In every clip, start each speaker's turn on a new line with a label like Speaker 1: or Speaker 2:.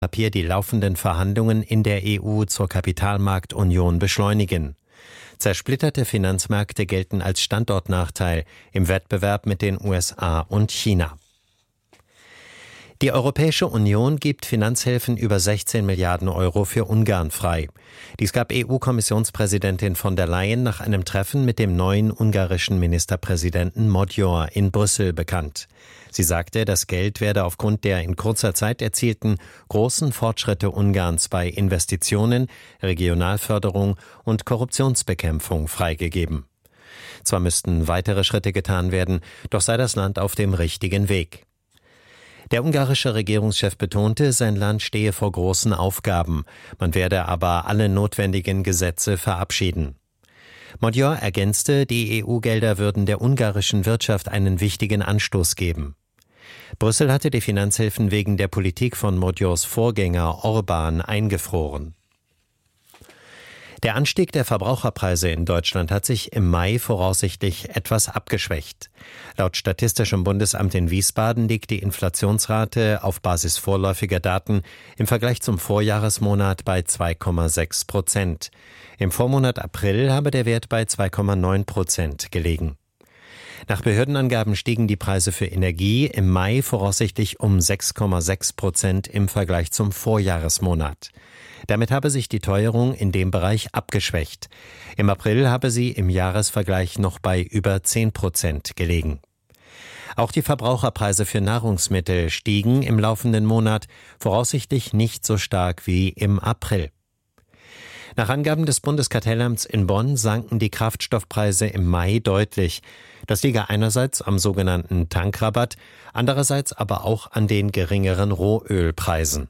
Speaker 1: Papier die laufenden Verhandlungen in der EU zur Kapitalmarktunion beschleunigen. Zersplitterte Finanzmärkte gelten als Standortnachteil im Wettbewerb mit den USA und China. Die Europäische Union gibt Finanzhilfen über 16 Milliarden Euro für Ungarn frei. Dies gab EU-Kommissionspräsidentin von der Leyen nach einem Treffen mit dem neuen ungarischen Ministerpräsidenten Magyar in Brüssel bekannt. Sie sagte, das Geld werde aufgrund der in kurzer Zeit erzielten großen Fortschritte Ungarns bei Investitionen, Regionalförderung und Korruptionsbekämpfung freigegeben. Zwar müssten weitere Schritte getan werden, doch sei das Land auf dem richtigen Weg. Der ungarische Regierungschef betonte, sein Land stehe vor großen Aufgaben. Man werde aber alle notwendigen Gesetze verabschieden. Magyar ergänzte, die EU-Gelder würden der ungarischen Wirtschaft einen wichtigen Anstoß geben. Brüssel hatte die Finanzhilfen wegen der Politik von Magyars Vorgänger Orbán eingefroren. Der Anstieg der Verbraucherpreise in Deutschland hat sich im Mai voraussichtlich etwas abgeschwächt. Laut Statistischem Bundesamt in Wiesbaden liegt die Inflationsrate auf Basis vorläufiger Daten im Vergleich zum Vorjahresmonat bei 2,6%. Im Vormonat April habe der Wert bei 2,9% gelegen. Nach Behördenangaben stiegen die Preise für Energie im Mai voraussichtlich um 6,6% im Vergleich zum Vorjahresmonat. Damit habe sich die Teuerung in dem Bereich abgeschwächt. Im April habe sie im Jahresvergleich noch bei über 10% gelegen. Auch die Verbraucherpreise für Nahrungsmittel stiegen im laufenden Monat, voraussichtlich nicht so stark wie im April. Nach Angaben des Bundeskartellamts in Bonn sanken die Kraftstoffpreise im Mai deutlich. Das liege einerseits am sogenannten Tankrabatt, andererseits aber auch an den geringeren Rohölpreisen.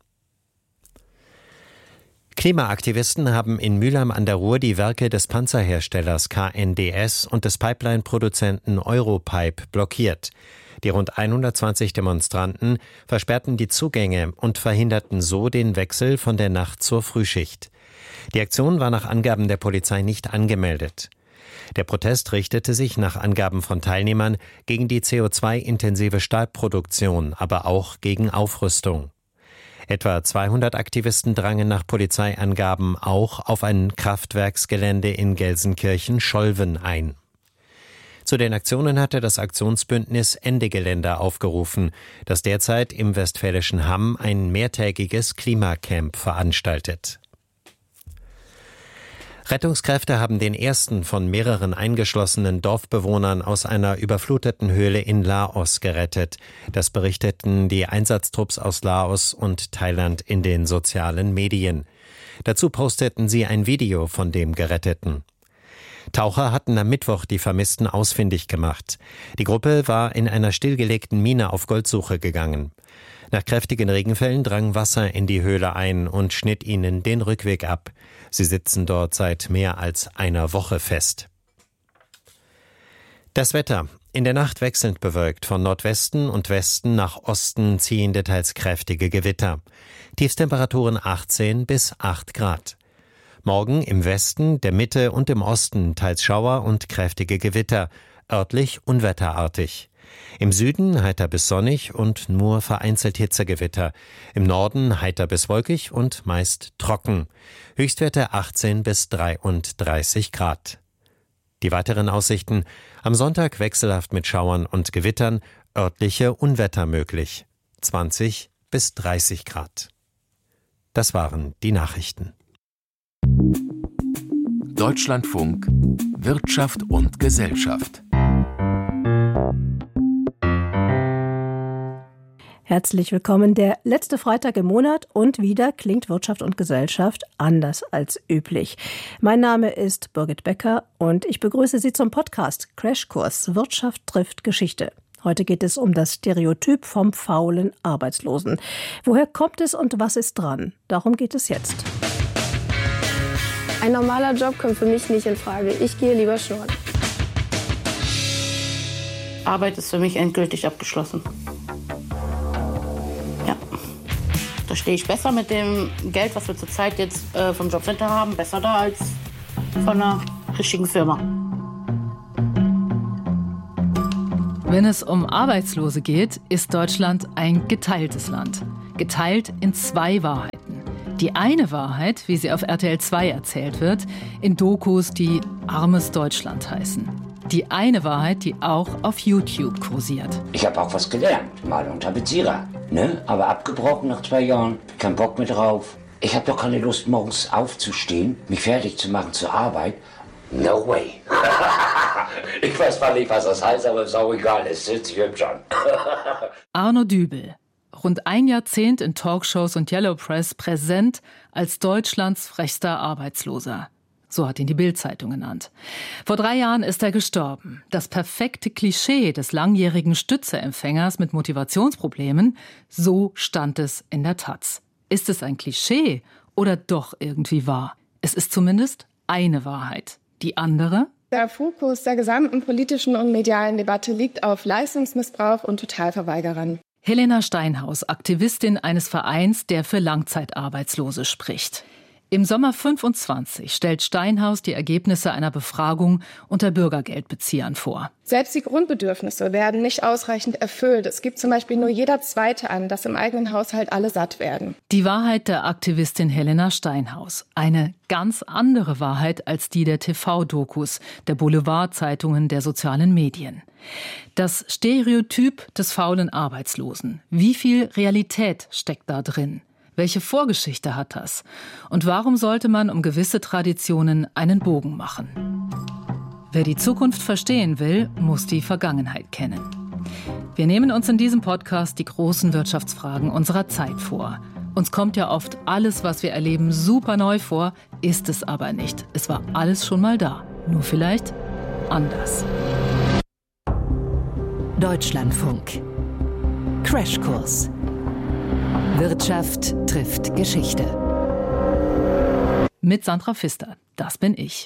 Speaker 1: Klimaaktivisten haben in Mülheim an der Ruhr die Werke des Panzerherstellers KNDS und des Pipeline-Produzenten Europipe blockiert. Die rund 120 Demonstranten versperrten die Zugänge und verhinderten so den Wechsel von der Nacht zur Frühschicht. Die Aktion war nach Angaben der Polizei nicht angemeldet. Der Protest richtete sich nach Angaben von Teilnehmern gegen die CO2-intensive Stahlproduktion, aber auch gegen Aufrüstung. Etwa 200 Aktivisten drangen nach Polizeiangaben auch auf ein Kraftwerksgelände in Gelsenkirchen-Scholven ein. Zu den Aktionen hatte das Aktionsbündnis Ende Gelände aufgerufen, das derzeit im westfälischen Hamm ein mehrtägiges Klimacamp veranstaltet. Rettungskräfte haben den ersten von mehreren eingeschlossenen Dorfbewohnern aus einer überfluteten Höhle in Laos gerettet. Das berichteten die Einsatztrupps aus Laos und Thailand in den sozialen Medien. Dazu posteten sie ein Video von dem Geretteten. Taucher hatten am Mittwoch die Vermissten ausfindig gemacht. Die Gruppe war in einer stillgelegten Mine auf Goldsuche gegangen. Nach kräftigen Regenfällen drang Wasser in die Höhle ein und schnitt ihnen den Rückweg ab. Sie sitzen dort seit mehr als einer Woche fest. Das Wetter. In der Nacht wechselnd bewölkt, von Nordwesten und Westen nach Osten ziehende teils kräftige Gewitter. Tiefstemperaturen 18 bis 8 Grad. Morgen im Westen, der Mitte und im Osten teils Schauer und kräftige Gewitter, örtlich unwetterartig. Im Süden heiter bis sonnig und nur vereinzelt Hitzegewitter. Im Norden heiter bis wolkig und meist trocken. Höchstwerte 18 bis 33 Grad. Die weiteren Aussichten: am Sonntag wechselhaft mit Schauern und Gewittern, örtliche Unwetter möglich. 20 bis 30 Grad. Das waren die Nachrichten.
Speaker 2: Deutschlandfunk Wirtschaft und Gesellschaft.
Speaker 3: Herzlich willkommen, der letzte Freitag im Monat und wieder klingt Wirtschaft und Gesellschaft anders als üblich. Mein Name ist Birgit Becker und ich begrüße Sie zum Podcast Crashkurs Wirtschaft trifft Geschichte. Heute geht es um das Stereotyp vom faulen Arbeitslosen. Woher kommt es und was ist dran? Darum geht es jetzt.
Speaker 4: Ein normaler Job kommt für mich nicht in Frage. Ich gehe lieber schnurren.
Speaker 5: Arbeit ist für mich endgültig abgeschlossen. Ja, da stehe ich besser mit dem Geld, was wir zurzeit jetzt vom Jobcenter haben, besser da als von einer richtigen Firma.
Speaker 6: Wenn es um Arbeitslose geht, ist Deutschland ein geteiltes Land. geteilt in 2 Wahrheiten. Die eine Wahrheit, wie sie auf RTL 2 erzählt wird, in Dokus, die Armes Deutschland heißen. Die eine Wahrheit, die auch auf YouTube kursiert.
Speaker 7: Ich habe auch was gelernt, Maler und Tapezierer, ne? Aber abgebrochen nach 2 Jahren, kein Bock mehr drauf. Ich habe doch keine Lust, morgens aufzustehen, mich fertig zu machen zur Arbeit. No way. Ich weiß zwar nicht, was das heißt, aber ist auch egal, es hört sich hübsch an.
Speaker 6: Arno Dübel, rund ein Jahrzehnt in Talkshows und Yellow Press präsent als Deutschlands frechster Arbeitsloser. So hat ihn die Bild-Zeitung genannt. Vor 3 Jahren ist er gestorben. Das perfekte Klischee des langjährigen Stützeempfängers mit Motivationsproblemen, so stand es in der Taz. Ist es ein Klischee oder doch irgendwie wahr? Es ist zumindest eine Wahrheit. Die andere?
Speaker 4: Der Fokus der gesamten politischen und medialen Debatte liegt auf Leistungsmissbrauch und Totalverweigerern.
Speaker 6: Helena Steinhaus, Aktivistin eines Vereins, der für Langzeitarbeitslose spricht. Im Sommer 25 stellt Steinhaus die Ergebnisse einer Befragung unter Bürgergeldbeziehern vor.
Speaker 4: Selbst die Grundbedürfnisse werden nicht ausreichend erfüllt. Es gibt zum Beispiel nur jeder Zweite an, dass im eigenen Haushalt alle satt werden.
Speaker 6: Die Wahrheit der Aktivistin Helena Steinhaus. Eine ganz andere Wahrheit als die der TV-Dokus, der Boulevardzeitungen, der sozialen Medien. Das Stereotyp des faulen Arbeitslosen. Wie viel Realität steckt da drin? Welche Vorgeschichte hat das? Und warum sollte man um gewisse Traditionen einen Bogen machen? Wer die Zukunft verstehen will, muss die Vergangenheit kennen. Wir nehmen uns in diesem Podcast die großen Wirtschaftsfragen unserer Zeit vor. Uns kommt ja oft alles, was wir erleben, super neu vor, ist es aber nicht. Es war alles schon mal da, nur vielleicht anders.
Speaker 8: Deutschlandfunk. Crashkurs. Wirtschaft trifft Geschichte.
Speaker 6: Mit Sandra Pfister, das bin ich.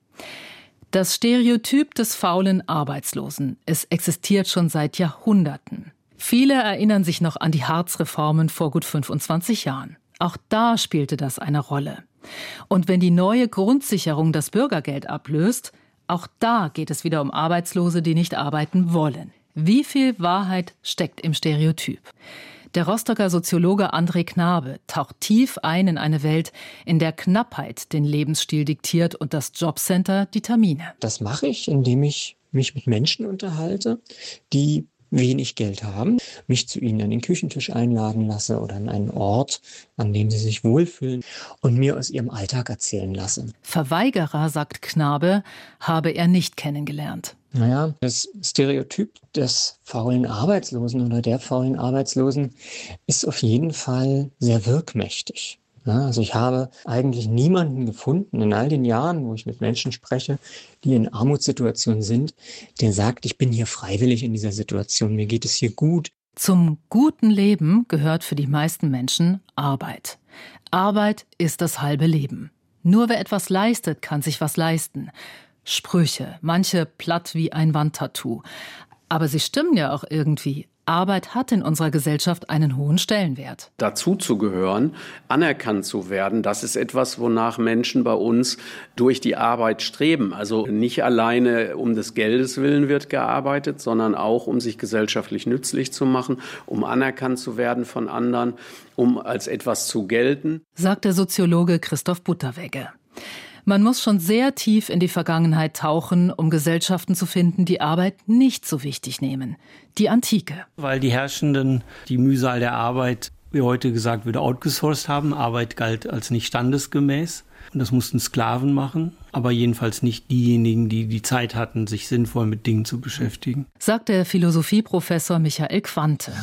Speaker 6: Das Stereotyp des faulen Arbeitslosen, es existiert schon seit Jahrhunderten. Viele erinnern sich noch an die Hartz-Reformen vor gut 25 Jahren. Auch da spielte das eine Rolle. Und wenn die neue Grundsicherung das Bürgergeld ablöst, auch da geht es wieder um Arbeitslose, die nicht arbeiten wollen. Wie viel Wahrheit steckt im Stereotyp? Der Rostocker Soziologe André Knabe taucht tief ein in eine Welt, in der Knappheit den Lebensstil diktiert und das Jobcenter die Termine.
Speaker 9: Das mache ich, indem ich mich mit Menschen unterhalte, die wenig Geld haben, mich zu ihnen an den Küchentisch einladen lasse oder an einen Ort, an dem sie sich wohlfühlen und mir aus ihrem Alltag erzählen lasse.
Speaker 6: Verweigerer, sagt Knabe, habe er nicht kennengelernt.
Speaker 9: Naja, das Stereotyp des faulen Arbeitslosen oder der faulen Arbeitslosen ist auf jeden Fall sehr wirkmächtig. Ja, also ich habe eigentlich niemanden gefunden in all den Jahren, wo ich mit Menschen spreche, die in Armutssituationen sind, der sagt, ich bin hier freiwillig in dieser Situation, mir geht es hier gut.
Speaker 6: Zum guten Leben gehört für die meisten Menschen Arbeit. Arbeit ist das halbe Leben. Nur wer etwas leistet, kann sich was leisten. Sprüche, manche platt wie ein Wandtattoo. Aber sie stimmen ja auch irgendwie. Arbeit hat in unserer Gesellschaft einen hohen Stellenwert.
Speaker 10: Dazu zu gehören, anerkannt zu werden, das ist etwas, wonach Menschen bei uns durch die Arbeit streben. Also nicht alleine um des Geldes willen wird gearbeitet, sondern auch um sich gesellschaftlich nützlich zu machen, um anerkannt zu werden von anderen, um als etwas zu gelten. Sagt der Soziologe Christoph Butterwegge. Man muss schon sehr tief in die Vergangenheit tauchen, um Gesellschaften zu finden, die Arbeit nicht so wichtig nehmen. Die Antike.
Speaker 11: Weil die Herrschenden die Mühsal der Arbeit, wie heute gesagt wird, outgesourced haben. Arbeit galt als nicht standesgemäß. Und das mussten Sklaven machen, aber jedenfalls nicht diejenigen, die die Zeit hatten, sich sinnvoll mit Dingen zu beschäftigen.
Speaker 6: Sagt der Philosophieprofessor Michael Quante.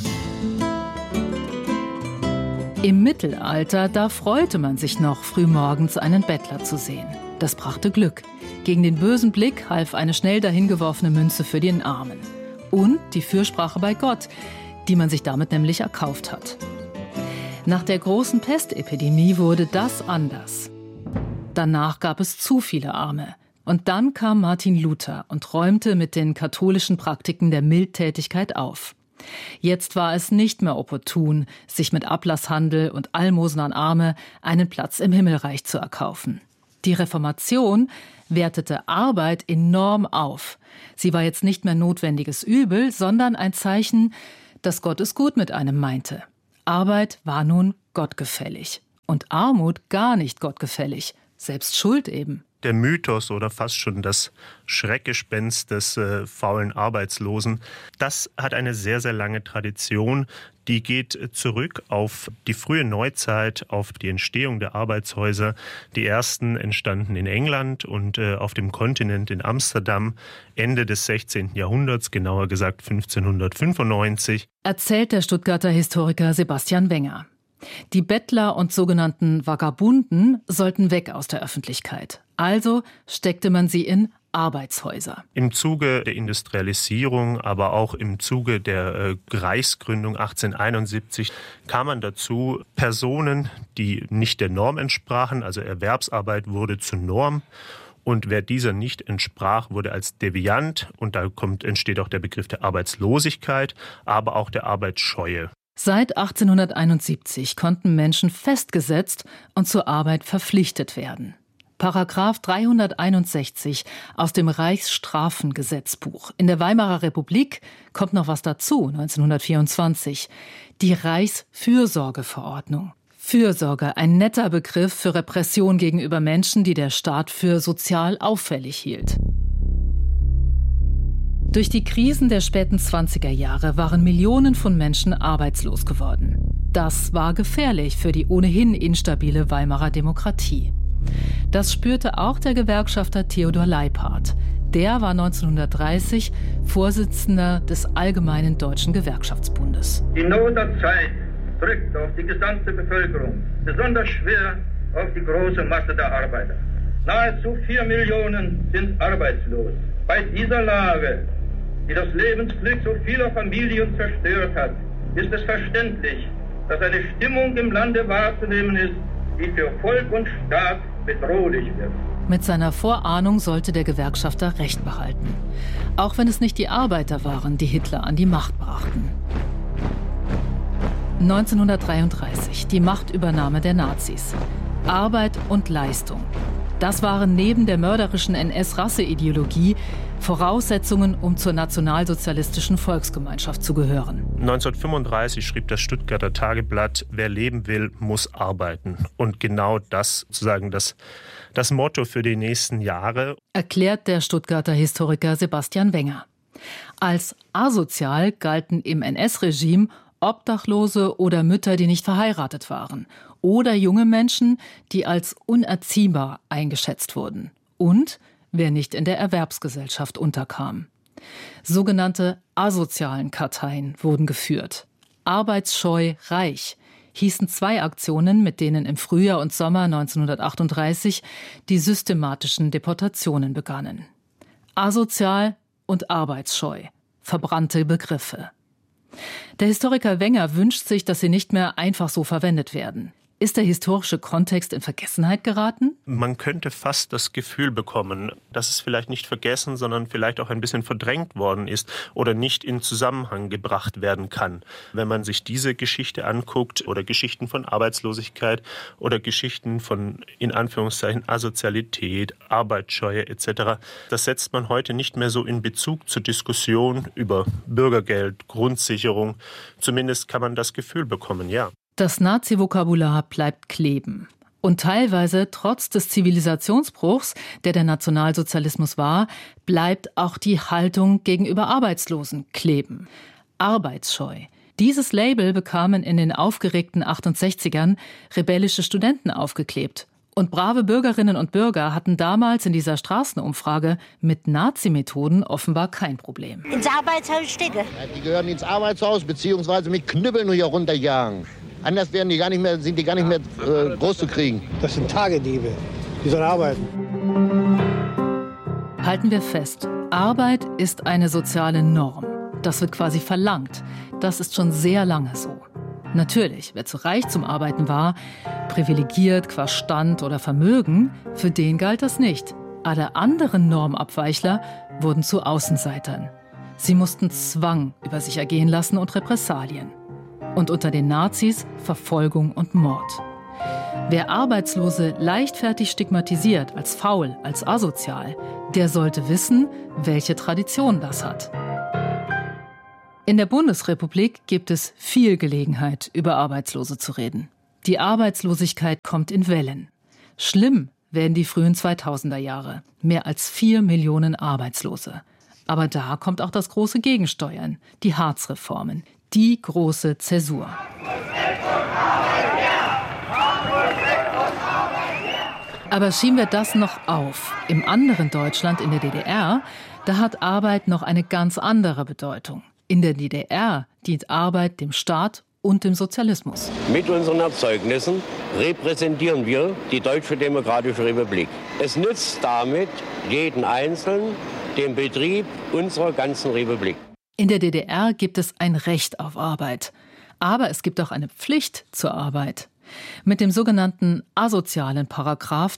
Speaker 6: Im Mittelalter, da freute man sich noch, frühmorgens einen Bettler zu sehen. Das brachte Glück. Gegen den bösen Blick half eine schnell dahingeworfene Münze für den Armen. Und die Fürsprache bei Gott, die man sich damit nämlich erkauft hat. Nach der großen Pestepidemie wurde das anders. Danach gab es zu viele Arme. Und dann kam Martin Luther und räumte mit den katholischen Praktiken der Mildtätigkeit auf. Jetzt war es nicht mehr opportun, sich mit Ablasshandel und Almosen an Arme einen Platz im Himmelreich zu erkaufen. Die Reformation wertete Arbeit enorm auf. Sie war jetzt nicht mehr notwendiges Übel, sondern ein Zeichen, dass Gott es gut mit einem meinte. Arbeit war nun gottgefällig und Armut gar nicht gottgefällig, selbst Schuld eben.
Speaker 12: Der Mythos oder fast schon das Schreckgespenst des faulen Arbeitslosen, das hat eine sehr, sehr lange Tradition. Die geht zurück auf die frühe Neuzeit, auf die Entstehung der Arbeitshäuser. Die ersten entstanden in England und auf dem Kontinent in Amsterdam Ende des 16. Jahrhunderts, genauer gesagt 1595.
Speaker 6: Erzählt der Stuttgarter Historiker Sebastian Wenger. Die Bettler und sogenannten Vagabunden sollten weg aus der Öffentlichkeit. Also steckte man sie in Arbeitshäuser.
Speaker 12: Im Zuge der Industrialisierung, aber auch im Zuge der Reichsgründung 1871 kam man dazu, Personen, die nicht der Norm entsprachen, also Erwerbsarbeit wurde zur Norm. Und wer dieser nicht entsprach, wurde als Deviant, und da entsteht auch der Begriff der Arbeitslosigkeit, aber auch der Arbeitsscheue.
Speaker 6: Seit 1871 konnten Menschen festgesetzt und zur Arbeit verpflichtet werden. Paragraph 361 aus dem Reichsstrafengesetzbuch. In der Weimarer Republik kommt noch was dazu, 1924. Die Reichsfürsorgeverordnung. Fürsorge, ein netter Begriff für Repression gegenüber Menschen, die der Staat für sozial auffällig hielt. Durch die Krisen der späten 20er Jahre waren Millionen von Menschen arbeitslos geworden. Das war gefährlich für die ohnehin instabile Weimarer Demokratie. Das spürte auch der Gewerkschafter Theodor Leiphardt. Der war 1930 Vorsitzender des Allgemeinen Deutschen Gewerkschaftsbundes.
Speaker 13: Die Not der Zeit drückt auf die gesamte Bevölkerung, besonders schwer auf die große Masse der Arbeiter. Nahezu 4 Millionen sind arbeitslos. Bei dieser Lage, die das Lebensglück so vieler Familien zerstört hat, ist es verständlich, dass eine Stimmung im Lande wahrzunehmen ist, die für Volk und Staat bedrohlich wird.
Speaker 6: Mit seiner Vorahnung sollte der Gewerkschafter Recht behalten. Auch wenn es nicht die Arbeiter waren, die Hitler an die Macht brachten. 1933, die Machtübernahme der Nazis. Arbeit und Leistung. Das waren neben der mörderischen NS-Rasseideologie Voraussetzungen, um zur nationalsozialistischen Volksgemeinschaft zu gehören.
Speaker 12: 1935 schrieb das Stuttgarter Tageblatt, wer leben will, muss arbeiten. Und genau das sozusagen das Motto für die nächsten Jahre.
Speaker 6: Erklärt der Stuttgarter Historiker Sebastian Wenger. Als asozial galten im NS-Regime Obdachlose oder Mütter, die nicht verheiratet waren. Oder junge Menschen, die als unerziehbar eingeschätzt wurden. Und wer nicht in der Erwerbsgesellschaft unterkam. Sogenannte asozialen Karteien wurden geführt. Arbeitsscheu reich hießen 2 Aktionen, mit denen im Frühjahr und Sommer 1938 die systematischen Deportationen begannen. Asozial und arbeitsscheu, verbrannte Begriffe. Der Historiker Wenger wünscht sich, dass sie nicht mehr einfach so verwendet werden. Ist der historische Kontext in Vergessenheit geraten?
Speaker 12: Man könnte fast das Gefühl bekommen, dass es vielleicht nicht vergessen, sondern vielleicht auch ein bisschen verdrängt worden ist oder nicht in Zusammenhang gebracht werden kann. Wenn man sich diese Geschichte anguckt oder Geschichten von Arbeitslosigkeit oder Geschichten von, in Anführungszeichen, Asozialität, Arbeitsscheue etc., das setzt man heute nicht mehr so in Bezug zur Diskussion über Bürgergeld, Grundsicherung. Zumindest kann man das Gefühl bekommen, ja.
Speaker 6: Das Nazi-Vokabular bleibt kleben. Und teilweise, trotz des Zivilisationsbruchs, der Nationalsozialismus war, bleibt auch die Haltung gegenüber Arbeitslosen kleben. Arbeitsscheu. Dieses Label bekamen in den aufgeregten 68ern rebellische Studenten aufgeklebt. Und brave Bürgerinnen und Bürger hatten damals in dieser Straßenumfrage mit Nazi-Methoden offenbar kein Problem.
Speaker 14: Ins Arbeitshaus stecken.
Speaker 15: Ja, die gehören ins Arbeitshaus beziehungsweise mit Knüppeln hier runterjagen. Anders sind die gar nicht mehr groß zu kriegen.
Speaker 16: Das sind Tagediebe. Die sollen arbeiten.
Speaker 6: Halten wir fest, Arbeit ist eine soziale Norm. Das wird quasi verlangt. Das ist schon sehr lange so. Natürlich, wer zu reich zum Arbeiten war, privilegiert qua Stand oder Vermögen, für den galt das nicht. Alle anderen Normabweichler wurden zu Außenseitern. Sie mussten Zwang über sich ergehen lassen und Repressalien. Und unter den Nazis Verfolgung und Mord. Wer Arbeitslose leichtfertig stigmatisiert, als faul, als asozial, der sollte wissen, welche Tradition das hat. In der Bundesrepublik gibt es viel Gelegenheit, über Arbeitslose zu reden. Die Arbeitslosigkeit kommt in Wellen. Schlimm werden die frühen 2000er Jahre. Mehr als 4 Millionen Arbeitslose. Aber da kommt auch das große Gegensteuern, die Hartz-Reformen, die große Zäsur. Aber schieben wir das noch auf. Im anderen Deutschland, in der DDR, da hat Arbeit noch eine ganz andere Bedeutung. In der DDR dient Arbeit dem Staat und dem Sozialismus.
Speaker 14: Mit unseren Erzeugnissen repräsentieren wir die Deutsche Demokratische Republik. Es nützt damit jeden Einzelnen, den Betrieb unserer ganzen Republik.
Speaker 6: In der DDR gibt es ein Recht auf Arbeit. Aber es gibt auch eine Pflicht zur Arbeit. Mit dem sogenannten asozialen Paragraph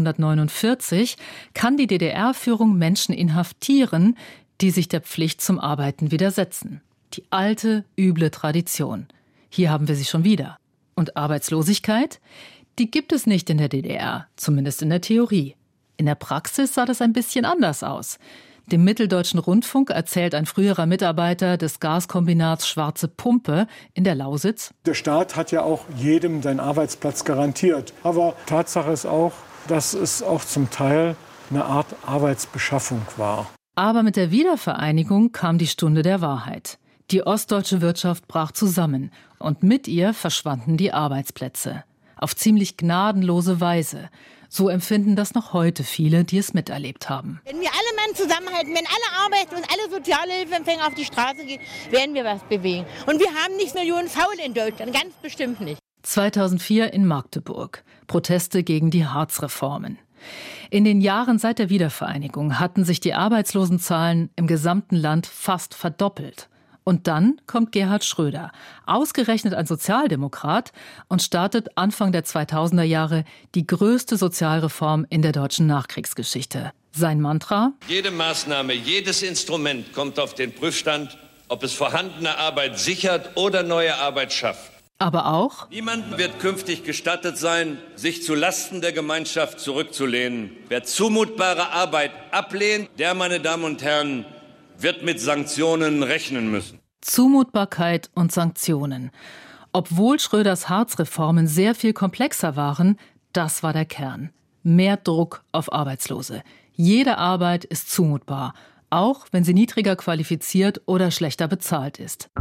Speaker 6: 249 kann die DDR-Führung Menschen inhaftieren, die sich der Pflicht zum Arbeiten widersetzen. Die alte, üble Tradition. Hier haben wir sie schon wieder. Und Arbeitslosigkeit? Die gibt es nicht in der DDR, zumindest in der Theorie. In der Praxis sah das ein bisschen anders aus. Dem Mitteldeutschen Rundfunk erzählt ein früherer Mitarbeiter des Gaskombinats Schwarze Pumpe in der Lausitz:
Speaker 17: Der Staat hat ja auch jedem seinen Arbeitsplatz garantiert. Aber Tatsache ist auch, dass es auch zum Teil eine Art Arbeitsbeschaffung war.
Speaker 6: Aber mit der Wiedervereinigung kam die Stunde der Wahrheit. Die ostdeutsche Wirtschaft brach zusammen und mit ihr verschwanden die Arbeitsplätze. Auf ziemlich gnadenlose Weise. So empfinden das noch heute viele, die es miterlebt haben.
Speaker 18: Wenn wir alle Mann zusammenhalten, wenn alle arbeiten und alle Sozialhilfeempfänger auf die Straße gehen, werden wir was bewegen. Und wir haben nicht Millionen Faule in Deutschland, ganz bestimmt nicht.
Speaker 6: 2004 in Magdeburg. Proteste gegen die Hartz-Reformen. In den Jahren seit der Wiedervereinigung hatten sich die Arbeitslosenzahlen im gesamten Land fast verdoppelt. Und dann kommt Gerhard Schröder, ausgerechnet ein Sozialdemokrat, und startet Anfang der 2000er Jahre die größte Sozialreform in der deutschen Nachkriegsgeschichte. Sein Mantra:
Speaker 19: Jede Maßnahme, jedes Instrument kommt auf den Prüfstand, ob es vorhandene Arbeit sichert oder neue Arbeit schafft.
Speaker 6: Aber auch:
Speaker 19: Niemandem wird künftig gestattet sein, sich zu Lasten der Gemeinschaft zurückzulehnen. Wer zumutbare Arbeit ablehnt, der, meine Damen und Herren, wird mit Sanktionen rechnen müssen.
Speaker 6: Zumutbarkeit und Sanktionen. Obwohl Schröders Hartz-Reformen sehr viel komplexer waren, das war der Kern. Mehr Druck auf Arbeitslose. Jede Arbeit ist zumutbar, auch wenn sie niedriger qualifiziert oder schlechter bezahlt ist.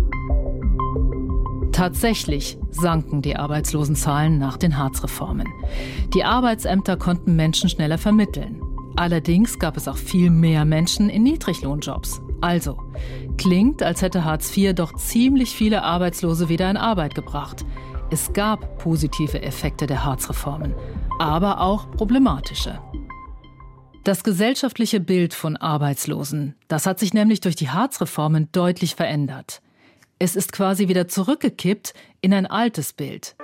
Speaker 6: Tatsächlich sanken die Arbeitslosenzahlen nach den Hartz-Reformen. Die Arbeitsämter konnten Menschen schneller vermitteln. Allerdings gab es auch viel mehr Menschen in Niedriglohnjobs. Also, klingt, als hätte Hartz IV doch ziemlich viele Arbeitslose wieder in Arbeit gebracht. Es gab positive Effekte der Hartz-Reformen, aber auch problematische. Das gesellschaftliche Bild von Arbeitslosen, das hat sich nämlich durch die Hartz-Reformen deutlich verändert. Es ist quasi wieder zurückgekippt in ein altes Bild.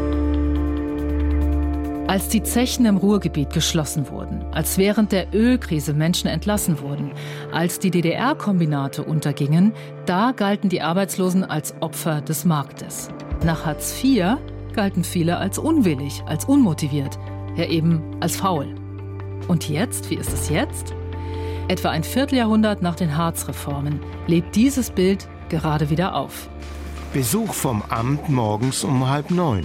Speaker 6: Als die Zechen im Ruhrgebiet geschlossen wurden, als während der Ölkrise Menschen entlassen wurden, als die DDR-Kombinate untergingen, da galten die Arbeitslosen als Opfer des Marktes. Nach Hartz IV galten viele als unwillig, als unmotiviert, ja eben als faul. Und jetzt, wie ist es jetzt? Etwa ein Vierteljahrhundert nach den Hartz-Reformen lebt dieses Bild gerade wieder auf.
Speaker 20: Besuch vom Amt morgens um 8:30.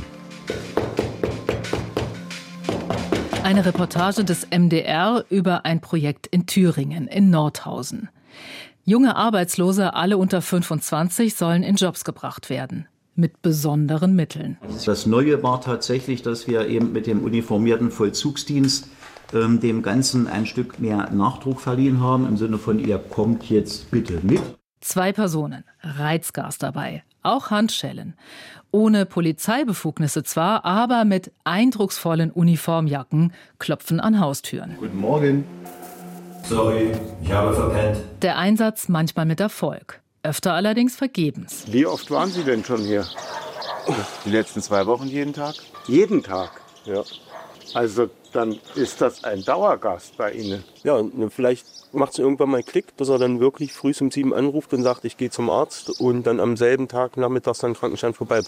Speaker 6: Eine Reportage des MDR über ein Projekt in Thüringen, in Nordhausen. Junge Arbeitslose, alle unter 25, sollen in Jobs gebracht werden. Mit besonderen Mitteln.
Speaker 21: Das Neue war tatsächlich, dass wir eben mit dem uniformierten Vollzugsdienst dem Ganzen ein Stück mehr Nachdruck verliehen haben, im Sinne von, ihr kommt jetzt bitte mit.
Speaker 6: 2 Personen, Reizgas dabei, auch Handschellen. Ohne Polizeibefugnisse zwar, aber mit eindrucksvollen Uniformjacken klopfen an Haustüren.
Speaker 21: Guten Morgen.
Speaker 22: Sorry, ich habe verpennt.
Speaker 6: Der Einsatz manchmal mit Erfolg, öfter allerdings vergebens.
Speaker 23: Wie oft waren Sie denn schon hier? Die letzten 2 Wochen jeden Tag? Jeden Tag, ja. Also dann ist das ein Dauergast bei Ihnen.
Speaker 24: Ja, und vielleicht macht es irgendwann mal Klick, dass er dann wirklich früh um 7 anruft und sagt, ich gehe zum Arzt und dann am selben Tag nachmittags dann Krankenschein vorbeibringt.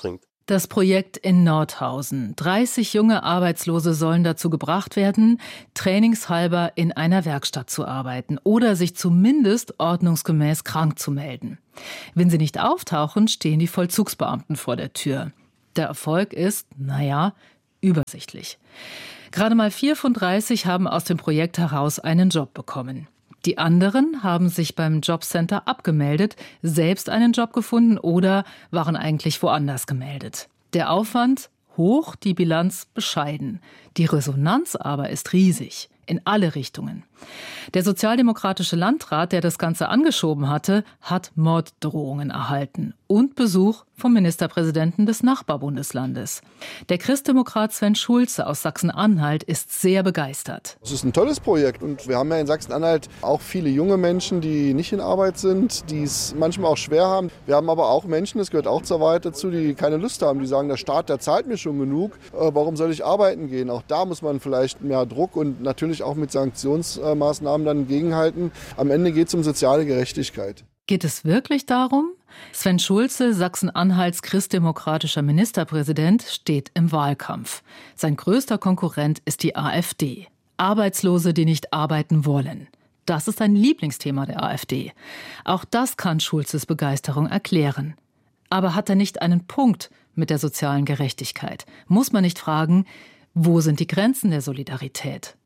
Speaker 6: Das Projekt in Nordhausen. 30 junge Arbeitslose sollen dazu gebracht werden, trainingshalber in einer Werkstatt zu arbeiten oder sich zumindest ordnungsgemäß krank zu melden. Wenn sie nicht auftauchen, stehen die Vollzugsbeamten vor der Tür. Der Erfolg ist, übersichtlich. Gerade mal 4 von 30 haben aus dem Projekt heraus einen Job bekommen. Die anderen haben sich beim Jobcenter abgemeldet, selbst einen Job gefunden oder waren eigentlich woanders gemeldet. Der Aufwand hoch, die Bilanz bescheiden. Die Resonanz aber ist riesig, in alle Richtungen. Der sozialdemokratische Landrat, der das Ganze angeschoben hatte, hat Morddrohungen erhalten und Besuch vom Ministerpräsidenten des Nachbarbundeslandes. Der Christdemokrat Sven Schulze aus Sachsen-Anhalt ist sehr begeistert.
Speaker 1: Es ist ein tolles Projekt und wir haben ja in Sachsen-Anhalt auch viele junge Menschen, die nicht in Arbeit sind, die es manchmal auch schwer haben. Wir haben aber auch Menschen, das gehört auch zur Wahrheit dazu, die keine Lust haben, die sagen, der Staat, der zahlt mir schon genug, warum soll ich arbeiten gehen? Auch da muss man vielleicht mehr Druck und natürlich auch mit Sanktionsmaßnahmen dann gegenhalten. Am Ende geht es um soziale Gerechtigkeit.
Speaker 6: Geht es wirklich darum? Sven Schulze, Sachsen-Anhalts christdemokratischer Ministerpräsident, steht im Wahlkampf. Sein größter Konkurrent ist die AfD. Arbeitslose, die nicht arbeiten wollen. Das ist ein Lieblingsthema der AfD. Auch das kann Schulzes Begeisterung erklären. Aber hat er nicht einen Punkt mit der sozialen Gerechtigkeit? Muss man nicht fragen, wo sind die Grenzen der Solidarität?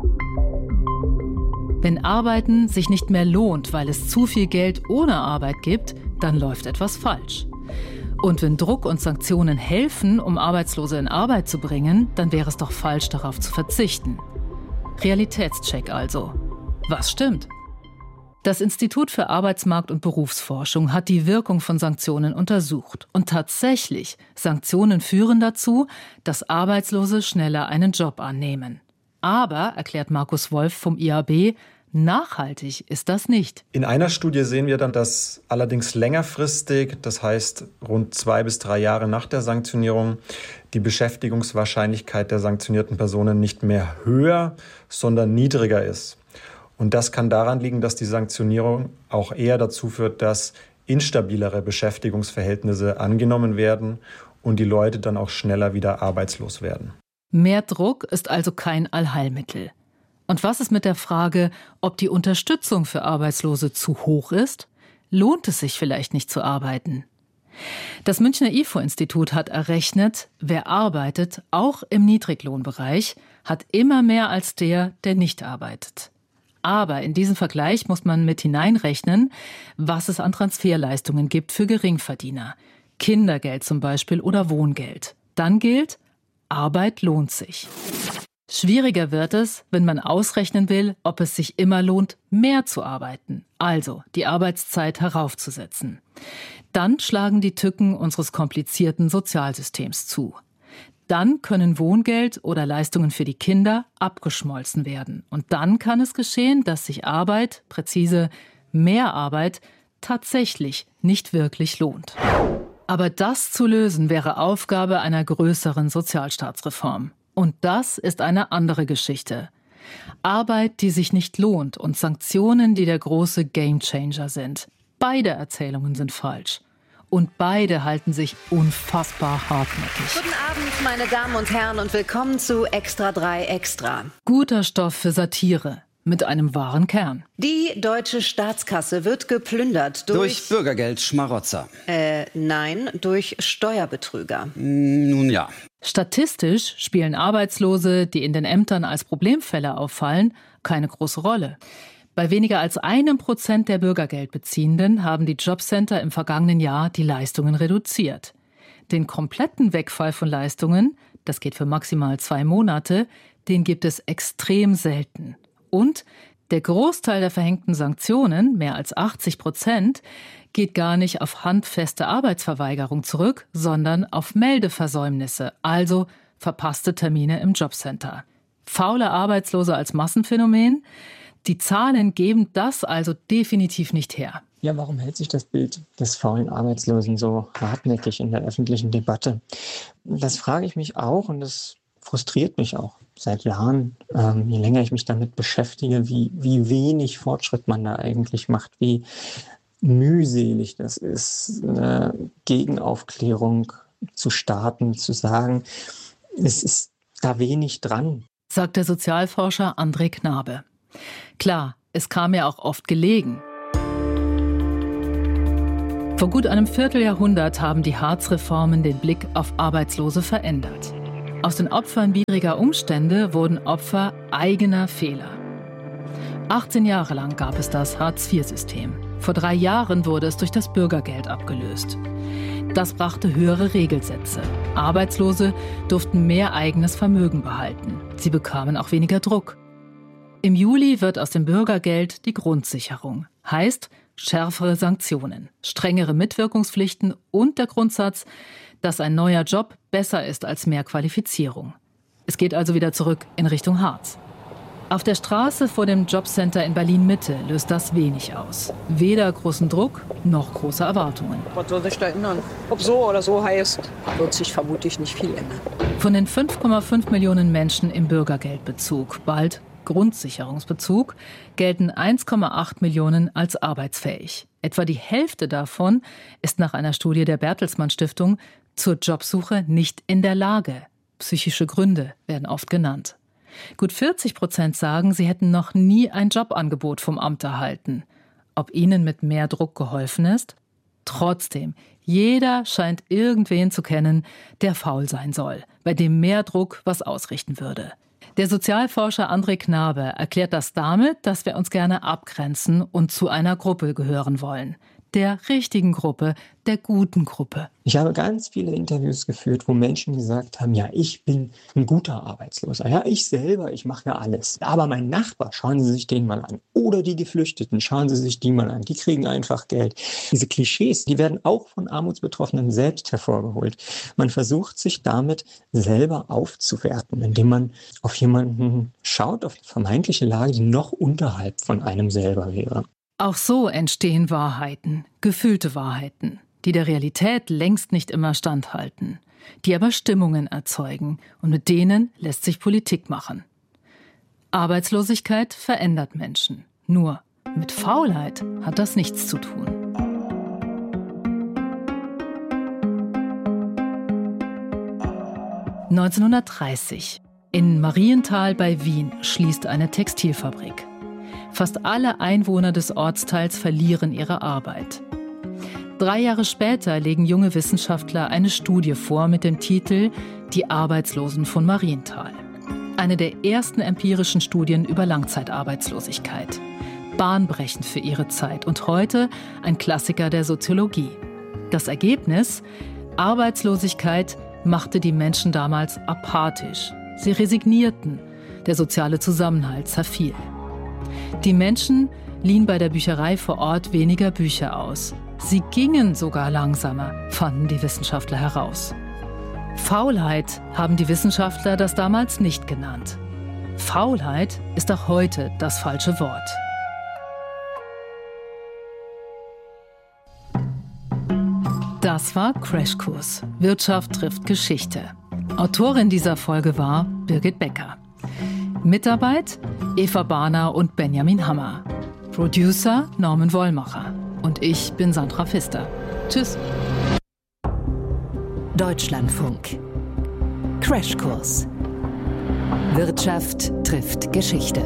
Speaker 6: Wenn Arbeiten sich nicht mehr lohnt, weil es zu viel Geld ohne Arbeit gibt, dann läuft etwas falsch. Und wenn Druck und Sanktionen helfen, um Arbeitslose in Arbeit zu bringen, dann wäre es doch falsch, darauf zu verzichten. Realitätscheck also. Was stimmt? Das Institut für Arbeitsmarkt- und Berufsforschung hat die Wirkung von Sanktionen untersucht. Und tatsächlich, Sanktionen führen dazu, dass Arbeitslose schneller einen Job annehmen. Aber, erklärt Markus Wolf vom IAB, nachhaltig ist das nicht.
Speaker 2: In einer Studie sehen wir dann, dass allerdings längerfristig, das heißt rund 2 bis 3 Jahre nach der Sanktionierung, die Beschäftigungswahrscheinlichkeit der sanktionierten Personen nicht mehr höher, sondern niedriger ist. Und das kann daran liegen, dass die Sanktionierung auch eher dazu führt, dass instabilere Beschäftigungsverhältnisse angenommen werden und die Leute dann auch schneller wieder arbeitslos werden.
Speaker 6: Mehr Druck ist also kein Allheilmittel. Und was ist mit der Frage, ob die Unterstützung für Arbeitslose zu hoch ist? Lohnt es sich vielleicht nicht zu arbeiten? Das Münchner IFO-Institut hat errechnet, wer arbeitet, auch im Niedriglohnbereich, hat immer mehr als der nicht arbeitet. Aber in diesen Vergleich muss man mit hineinrechnen, was es an Transferleistungen gibt für Geringverdiener. Kindergeld zum Beispiel oder Wohngeld. Dann gilt, Arbeit lohnt sich. Schwieriger wird es, wenn man ausrechnen will, ob es sich immer lohnt, mehr zu arbeiten, also die Arbeitszeit heraufzusetzen. Dann schlagen die Tücken unseres komplizierten Sozialsystems zu. Dann können Wohngeld oder Leistungen für die Kinder abgeschmolzen werden. Und dann kann es geschehen, dass sich Arbeit, präzise mehr Arbeit, tatsächlich nicht wirklich lohnt. Aber das zu lösen wäre Aufgabe einer größeren Sozialstaatsreform. Und das ist eine andere Geschichte. Arbeit, die sich nicht lohnt und Sanktionen, die der große Gamechanger sind. Beide Erzählungen sind falsch. Und beide halten sich unfassbar hartnäckig.
Speaker 8: Guten Abend, meine Damen und Herren, und willkommen zu Extra 3 Extra.
Speaker 6: Guter Stoff für Satire. Mit einem wahren Kern.
Speaker 8: Die deutsche Staatskasse wird geplündert
Speaker 3: durch Bürgergeldschmarotzer.
Speaker 8: Nein, durch Steuerbetrüger.
Speaker 3: Nun ja.
Speaker 6: Statistisch spielen Arbeitslose, die in den Ämtern als Problemfälle auffallen, keine große Rolle. Bei weniger als 1% der Bürgergeldbeziehenden haben die Jobcenter im vergangenen Jahr die Leistungen reduziert. Den kompletten Wegfall von Leistungen, das geht für maximal 2 Monate, den gibt es extrem selten. Und der Großteil der verhängten Sanktionen, mehr als 80%, geht gar nicht auf handfeste Arbeitsverweigerung zurück, sondern auf Meldeversäumnisse, also verpasste Termine im Jobcenter. Faule Arbeitslose als Massenphänomen? Die Zahlen geben das also definitiv nicht her.
Speaker 9: Ja, warum hält sich das Bild des faulen Arbeitslosen so hartnäckig in der öffentlichen Debatte? Das frage ich mich auch und das frustriert mich auch seit Jahren, je länger ich mich damit beschäftige, wie wenig Fortschritt man da eigentlich macht, wie mühselig das ist, Gegenaufklärung zu starten, zu sagen, es ist da wenig dran.
Speaker 6: Sagt der Sozialforscher André Knabe. Klar, es kam ja auch oft gelegen. Vor gut einem Vierteljahrhundert haben die Hartz-Reformen den Blick auf Arbeitslose verändert. Aus den Opfern widriger Umstände wurden Opfer eigener Fehler. 18 Jahre lang gab es das Hartz-IV-System. Vor 3 Jahren wurde es durch das Bürgergeld abgelöst. Das brachte höhere Regelsätze. Arbeitslose durften mehr eigenes Vermögen behalten. Sie bekamen auch weniger Druck. Im Juli wird aus dem Bürgergeld die Grundsicherung. Heißt, schärfere Sanktionen, strengere Mitwirkungspflichten und der Grundsatz, dass ein neuer Job besser ist als mehr Qualifizierung. Es geht also wieder zurück in Richtung Hartz. Auf der Straße vor dem Jobcenter in Berlin-Mitte löst das wenig aus. Weder großen Druck noch große Erwartungen.
Speaker 4: Was soll sich da ändern? Ob so oder so heißt, wird sich vermutlich nicht viel ändern.
Speaker 6: Von den 5,5 Millionen Menschen im Bürgergeldbezug, bald Grundsicherungsbezug, gelten 1,8 Millionen als arbeitsfähig. Etwa die Hälfte davon ist nach einer Studie der Bertelsmann Stiftung zur Jobsuche nicht in der Lage. Psychische Gründe werden oft genannt. Gut 40% sagen, sie hätten noch nie ein Jobangebot vom Amt erhalten. Ob ihnen mit mehr Druck geholfen ist? Trotzdem, jeder scheint irgendwen zu kennen, der faul sein soll, bei dem mehr Druck was ausrichten würde. Der Sozialforscher André Knabe erklärt das damit, dass wir uns gerne abgrenzen und zu einer Gruppe gehören wollen. Der richtigen Gruppe, der guten Gruppe.
Speaker 9: Ich habe ganz viele Interviews geführt, wo Menschen gesagt haben, ja, ich bin ein guter Arbeitsloser. Ja, ich selber, ich mache ja alles. Aber mein Nachbar, schauen Sie sich den mal an. Oder die Geflüchteten, schauen Sie sich die mal an. Die kriegen einfach Geld. Diese Klischees, die werden auch von Armutsbetroffenen selbst hervorgeholt. Man versucht sich damit selber aufzuwerten, indem man auf jemanden schaut, auf die vermeintliche Lage, die noch unterhalb von einem selber wäre.
Speaker 6: Auch so entstehen Wahrheiten, gefühlte Wahrheiten, die der Realität längst nicht immer standhalten, die aber Stimmungen erzeugen und mit denen lässt sich Politik machen. Arbeitslosigkeit verändert Menschen. Nur mit Faulheit hat das nichts zu tun. (1930) In Marienthal bei Wien schließt eine Textilfabrik. Fast alle Einwohner des Ortsteils verlieren ihre Arbeit. 3 Jahre später legen junge Wissenschaftler eine Studie vor mit dem Titel »Die Arbeitslosen von Marienthal«. Eine der ersten empirischen Studien über Langzeitarbeitslosigkeit. Bahnbrechend für ihre Zeit und heute ein Klassiker der Soziologie. Das Ergebnis? Arbeitslosigkeit machte die Menschen damals apathisch. Sie resignierten. Der soziale Zusammenhalt zerfiel. Die Menschen liehen bei der Bücherei vor Ort weniger Bücher aus. Sie gingen sogar langsamer, fanden die Wissenschaftler heraus. Faulheit haben die Wissenschaftler das damals nicht genannt. Faulheit ist auch heute das falsche Wort. Das war Crashkurs. Wirtschaft trifft Geschichte. Autorin dieser Folge war Birgit Becker. Mitarbeit Eva Bahner und Benjamin Hammer. Producer Norman Wollmacher. Und ich bin Sandra Pfister. Tschüss.
Speaker 8: Deutschlandfunk. Crashkurs. Wirtschaft trifft Geschichte.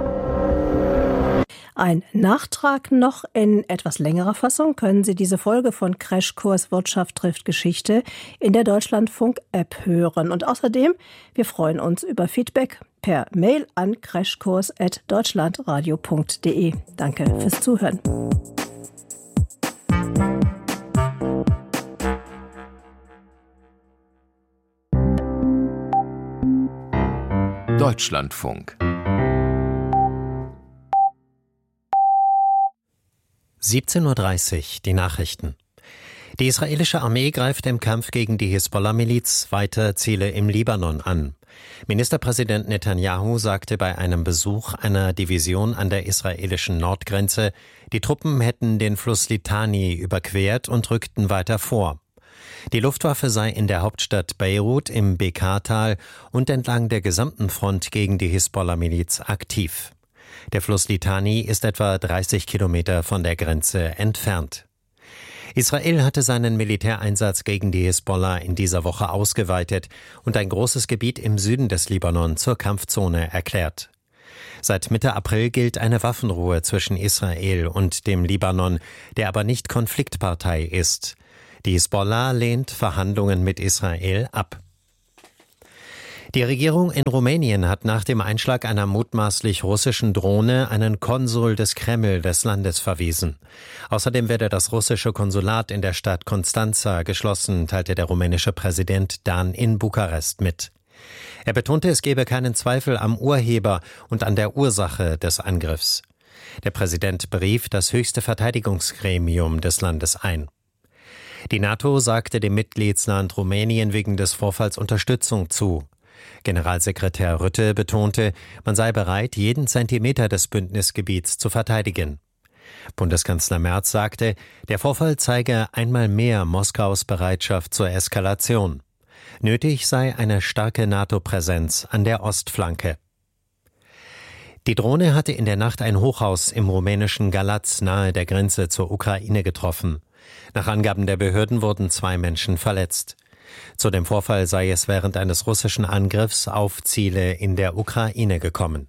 Speaker 5: Ein Nachtrag noch in etwas längerer Fassung können Sie diese Folge von Crashkurs Wirtschaft trifft Geschichte in der Deutschlandfunk-App hören. Und außerdem, wir freuen uns über Feedback per Mail an crashkurs@deutschlandradio.de. Danke fürs Zuhören.
Speaker 7: Deutschlandfunk 17:30 Uhr, die Nachrichten. Die israelische Armee greift im Kampf gegen die Hisbollah-Miliz weiter Ziele im Libanon an. Ministerpräsident Netanyahu sagte bei einem Besuch einer Division an der israelischen Nordgrenze, die Truppen hätten den Fluss Litani überquert und rückten weiter vor. Die Luftwaffe sei in der Hauptstadt Beirut im Bekaa-Tal und entlang der gesamten Front gegen die Hisbollah-Miliz aktiv. Der Fluss Litani ist etwa 30 Kilometer von der Grenze entfernt. Israel hatte seinen Militäreinsatz gegen die Hisbollah in dieser Woche ausgeweitet und ein großes Gebiet im Süden des Libanon zur Kampfzone erklärt. Seit Mitte April gilt eine Waffenruhe zwischen Israel und dem Libanon, der aber nicht Konfliktpartei ist. Die Hisbollah lehnt Verhandlungen mit Israel ab. Die Regierung in Rumänien hat nach dem Einschlag einer mutmaßlich russischen Drohne einen Konsul des Kreml des Landes verwiesen. Außerdem werde das russische Konsulat in der Stadt Constanța geschlossen, teilte der rumänische Präsident Dan in Bukarest mit. Er betonte, es gebe keinen Zweifel am Urheber und an der Ursache des Angriffs. Der Präsident berief das höchste Verteidigungsgremium des Landes ein. Die NATO sagte dem Mitgliedsland Rumänien wegen des Vorfalls Unterstützung zu. Generalsekretär Rutte betonte, man sei bereit, jeden Zentimeter des Bündnisgebiets zu verteidigen. Bundeskanzler Merz sagte, der Vorfall zeige einmal mehr Moskaus Bereitschaft zur Eskalation. Nötig sei eine starke NATO-Präsenz an der Ostflanke. Die Drohne hatte in der Nacht ein Hochhaus im rumänischen Galați nahe der Grenze zur Ukraine getroffen. Nach Angaben der Behörden wurden 2 Menschen verletzt. Zu dem Vorfall sei es während eines russischen Angriffs auf Ziele in der Ukraine gekommen.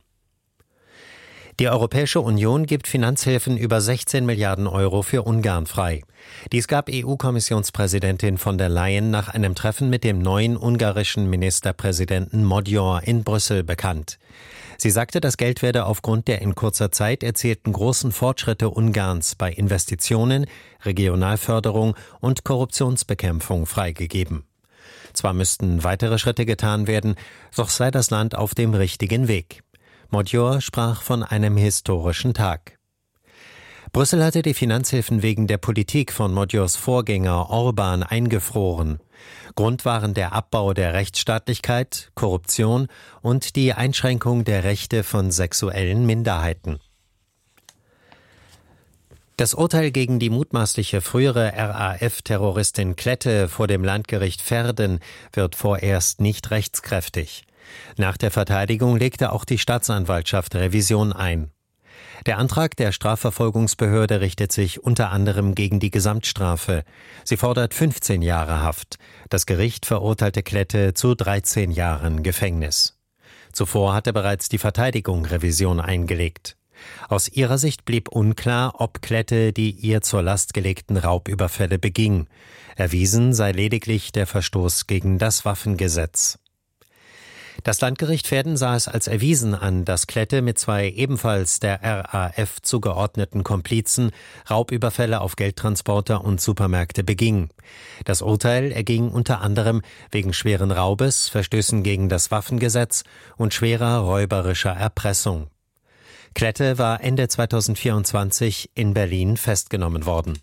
Speaker 7: Die Europäische Union gibt Finanzhilfen über 16 Milliarden Euro für Ungarn frei. Dies gab EU-Kommissionspräsidentin von der Leyen nach einem Treffen mit dem neuen ungarischen Ministerpräsidenten Magyar in Brüssel bekannt. Sie sagte, das Geld werde aufgrund der in kurzer Zeit erzielten großen Fortschritte Ungarns bei Investitionen, Regionalförderung und Korruptionsbekämpfung freigegeben. Zwar müssten weitere Schritte getan werden, doch sei das Land auf dem richtigen Weg. Magyar sprach von einem historischen Tag. Brüssel hatte die Finanzhilfen wegen der Politik von Magyars Vorgänger Orbán eingefroren. Grund waren der Abbau der Rechtsstaatlichkeit, Korruption und die Einschränkung der Rechte von sexuellen Minderheiten. Das Urteil gegen die mutmaßliche frühere RAF-Terroristin Klette vor dem Landgericht Verden wird vorerst nicht rechtskräftig. Nach der Verteidigung legte auch die Staatsanwaltschaft Revision ein. Der Antrag der Strafverfolgungsbehörde richtet sich unter anderem gegen die Gesamtstrafe. Sie fordert 15 Jahre Haft. Das Gericht verurteilte Klette zu 13 Jahren Gefängnis. Zuvor hatte bereits die Verteidigung Revision eingelegt. Aus ihrer Sicht blieb unklar, ob Klette die ihr zur Last gelegten Raubüberfälle beging. Erwiesen sei lediglich der Verstoß gegen das Waffengesetz. Das Landgericht Verden sah es als erwiesen an, dass Klette mit 2 ebenfalls der RAF zugeordneten Komplizen Raubüberfälle auf Geldtransporter und Supermärkte beging. Das Urteil erging unter anderem wegen schweren Raubes, Verstößen gegen das Waffengesetz und schwerer räuberischer Erpressung. Klette war Ende 2024 in Berlin festgenommen worden.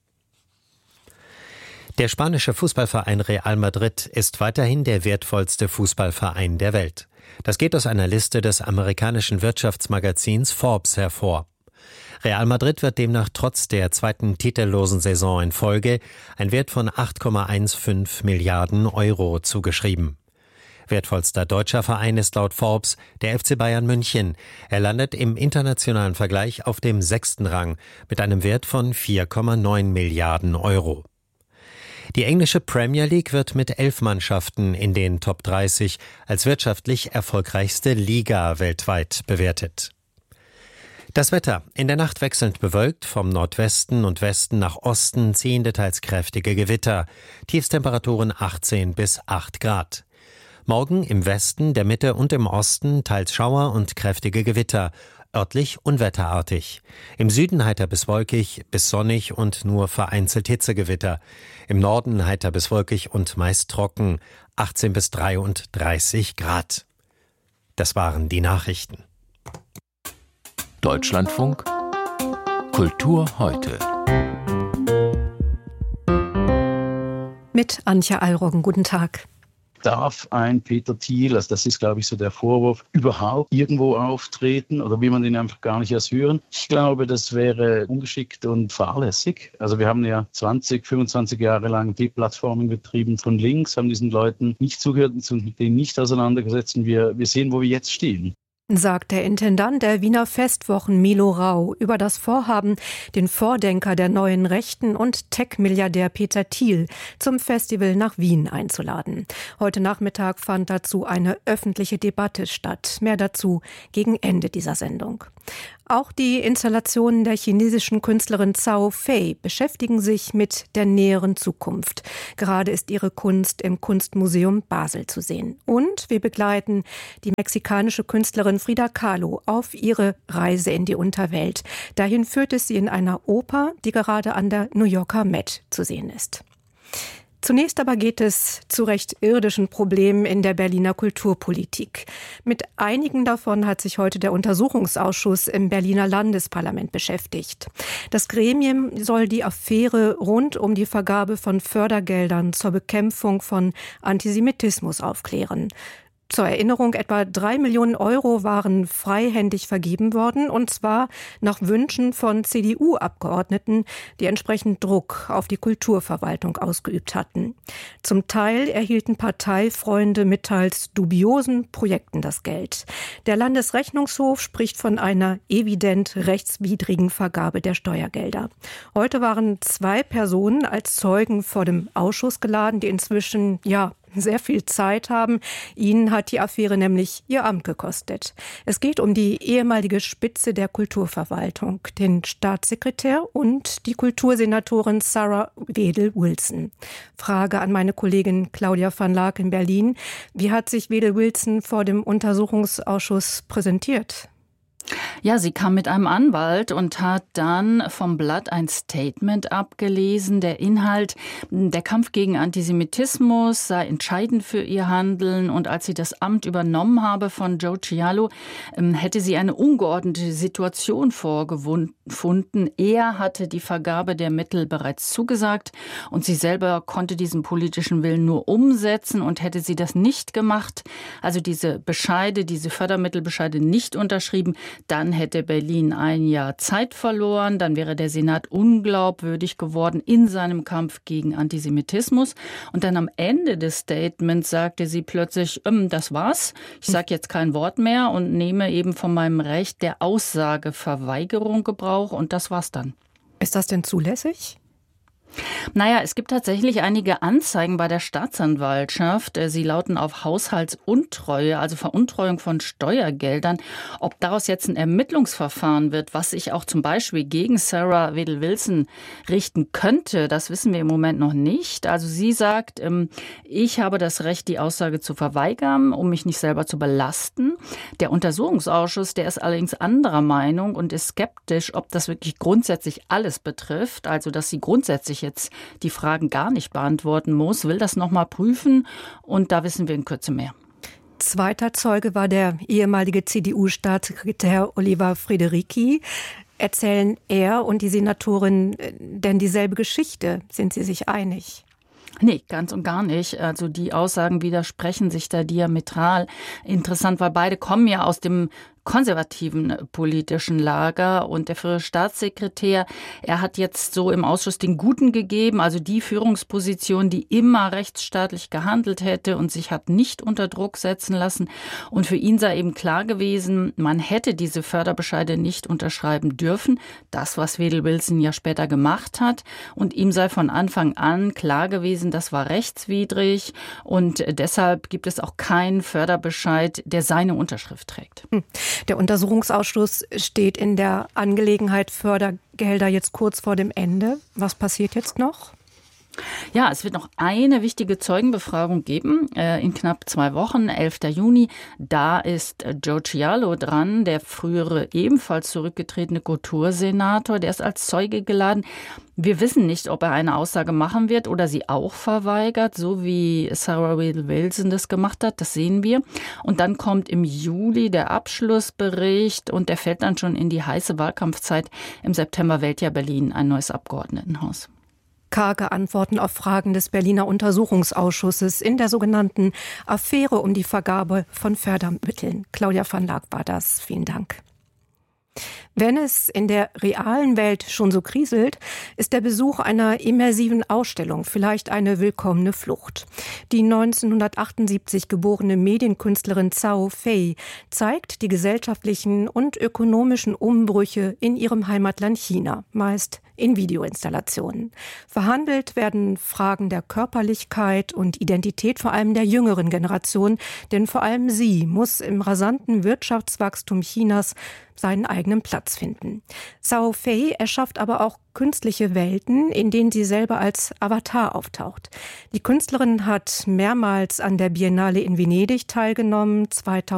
Speaker 7: Der spanische Fußballverein Real Madrid ist weiterhin der wertvollste Fußballverein der Welt. Das geht aus einer Liste des amerikanischen Wirtschaftsmagazins Forbes hervor. Real Madrid wird demnach trotz der 2. titellosen Saison in Folge ein Wert von 8,15 Milliarden Euro zugeschrieben. Wertvollster deutscher Verein ist laut Forbes der FC Bayern München. Er landet im internationalen Vergleich auf dem 6. Rang mit einem Wert von 4,9 Milliarden Euro. Die englische Premier League wird mit 11 Mannschaften in den Top 30 als wirtschaftlich erfolgreichste Liga weltweit bewertet. Das Wetter: In der Nacht wechselnd bewölkt, vom Nordwesten und Westen nach Osten ziehende teils kräftige Gewitter. Tiefstemperaturen 18 bis 8 Grad. Morgen im Westen, der Mitte und im Osten teils Schauer und kräftige Gewitter. Örtlich unwetterartig. Im Süden heiter bis wolkig, bis sonnig und nur vereinzelt Hitzegewitter. Im Norden heiter bis wolkig und meist trocken, 18 bis 33 Grad. Das waren die Nachrichten.
Speaker 10: Deutschlandfunk Kultur heute.
Speaker 5: Mit Antje Allroggen. Guten Tag.
Speaker 11: Darf ein Peter Thiel, also das ist, glaube ich, so der Vorwurf, überhaupt irgendwo auftreten oder will man den einfach gar nicht erst hören? Ich glaube, das wäre ungeschickt und fahrlässig. Also wir haben ja 20, 25 Jahre lang Deplatforming betrieben von links, haben diesen Leuten nicht zugehört und mit denen nicht auseinandergesetzt und wir sehen, wo wir jetzt stehen.
Speaker 12: sagt der Intendant der Wiener Festwochen Milo Rau über das Vorhaben, den Vordenker der neuen Rechten und Tech-Milliardär Peter Thiel zum Festival nach Wien einzuladen. Heute Nachmittag fand dazu eine öffentliche Debatte statt. Mehr dazu gegen Ende dieser Sendung. Auch die Installationen der chinesischen Künstlerin Zhao Fei beschäftigen sich mit der näheren Zukunft. Gerade ist ihre Kunst im Kunstmuseum Basel zu sehen. Und wir begleiten die mexikanische Künstlerin Frida Kahlo auf ihre Reise in die Unterwelt. Dahin führt es sie in einer Oper, die gerade an der New Yorker Met zu sehen ist. Zunächst aber geht es zu recht irdischen Problemen in der Berliner Kulturpolitik. Mit einigen davon hat sich heute der Untersuchungsausschuss im Berliner Landesparlament beschäftigt. Das Gremium soll die Affäre rund um die Vergabe von Fördergeldern zur Bekämpfung von Antisemitismus aufklären. Zur Erinnerung, etwa 3 Millionen Euro waren freihändig vergeben worden, und zwar nach Wünschen von CDU-Abgeordneten, die entsprechend Druck auf die Kulturverwaltung ausgeübt hatten. Zum Teil erhielten Parteifreunde mit teils dubiosen Projekten das Geld. Der Landesrechnungshof spricht von einer evident rechtswidrigen Vergabe der Steuergelder. Heute waren 2 Personen als Zeugen vor dem Ausschuss geladen, die inzwischen, sehr viel Zeit haben. Ihnen hat die Affäre nämlich ihr Amt gekostet. Es geht um die ehemalige Spitze der Kulturverwaltung, den Staatssekretär und die Kultursenatorin Sarah Wedel-Wilson. Frage an meine Kollegin Claudia van Laak in Berlin. Wie hat sich Wedel-Wilson vor dem Untersuchungsausschuss präsentiert?
Speaker 6: Ja, sie kam mit einem Anwalt und hat dann vom Blatt ein Statement abgelesen. Der Inhalt, der Kampf gegen Antisemitismus sei entscheidend für ihr Handeln. Und als sie das Amt übernommen habe von Joe Cialo, hätte sie eine ungeordnete Situation vorgefunden. Er hatte die Vergabe der Mittel bereits zugesagt und sie selber konnte diesen politischen Willen nur umsetzen. Und hätte sie das nicht gemacht, also diese Fördermittelbescheide nicht unterschrieben, dann hätte Berlin ein Jahr Zeit verloren, dann wäre der Senat unglaubwürdig geworden in seinem Kampf gegen Antisemitismus. Und dann am Ende des Statements sagte sie plötzlich, das war's, ich sage jetzt kein Wort mehr und nehme eben von meinem Recht der Aussageverweigerung Gebrauch, und das war's dann.
Speaker 12: Ist das denn zulässig?
Speaker 6: Naja, es gibt tatsächlich einige Anzeigen bei der Staatsanwaltschaft. Sie lauten auf Haushaltsuntreue, also Veruntreuung von Steuergeldern. Ob daraus jetzt ein Ermittlungsverfahren wird, was sich auch zum Beispiel gegen Sarah Wedel-Wilson richten könnte, das wissen wir im Moment noch nicht. Also sie sagt, ich habe das Recht, die Aussage zu verweigern, um mich nicht selber zu belasten. Der Untersuchungsausschuss, der ist allerdings anderer Meinung und ist skeptisch, ob das wirklich grundsätzlich alles betrifft, also dass sie grundsätzlich jetzt die Fragen gar nicht beantworten muss, will das nochmal prüfen, und da wissen wir in Kürze mehr.
Speaker 12: Zweiter Zeuge war der ehemalige CDU-Staatssekretär Oliver Friederici. Erzählen er und die Senatorin denn dieselbe Geschichte? Sind sie sich einig?
Speaker 6: Nee, ganz und gar nicht. Also die Aussagen widersprechen sich da diametral. Interessant, weil beide kommen ja aus dem konservativen politischen Lager, und der frühere Staatssekretär, er hat jetzt so im Ausschuss den Guten gegeben, also die Führungsposition, die immer rechtsstaatlich gehandelt hätte und sich hat nicht unter Druck setzen lassen, und für ihn sei eben klar gewesen, man hätte diese Förderbescheide nicht unterschreiben dürfen, das, was Wedel-Wilson ja später gemacht hat, und ihm sei von Anfang an klar gewesen, das war rechtswidrig, und deshalb gibt es auch keinen Förderbescheid, der seine Unterschrift trägt.
Speaker 12: Der Untersuchungsausschuss steht in der Angelegenheit Fördergelder jetzt kurz vor dem Ende. Was passiert jetzt noch?
Speaker 6: Ja, es wird noch eine wichtige Zeugenbefragung geben in knapp 2 Wochen, 11. Juni. Da ist Joe Cialo dran, der frühere ebenfalls zurückgetretene Kultursenator. Der ist als Zeuge geladen. Wir wissen nicht, ob er eine Aussage machen wird oder sie auch verweigert, so wie Sarah Wedel-Wilson das gemacht hat. Das sehen wir. Und dann kommt im Juli der Abschlussbericht, und der fällt dann schon in die heiße Wahlkampfzeit. Im September wählt ja Berlin ein neues Abgeordnetenhaus.
Speaker 12: Karge Antworten auf Fragen des Berliner Untersuchungsausschusses in der sogenannten Affäre um die Vergabe von Fördermitteln. Claudia van Laak war das. Vielen Dank. Wenn es in der realen Welt schon so kriselt, ist der Besuch einer immersiven Ausstellung vielleicht eine willkommene Flucht. Die 1978 geborene Medienkünstlerin Cao Fei zeigt die gesellschaftlichen und ökonomischen Umbrüche in ihrem Heimatland China, meist in Videoinstallationen. Verhandelt werden Fragen der Körperlichkeit und Identität vor allem der jüngeren Generation, denn vor allem sie muss im rasanten Wirtschaftswachstum Chinas seinen eigenen Platz finden. Cao Fei erschafft aber auch künstliche Welten, in denen sie selber als Avatar auftaucht. Die Künstlerin hat mehrmals an der Biennale in Venedig teilgenommen.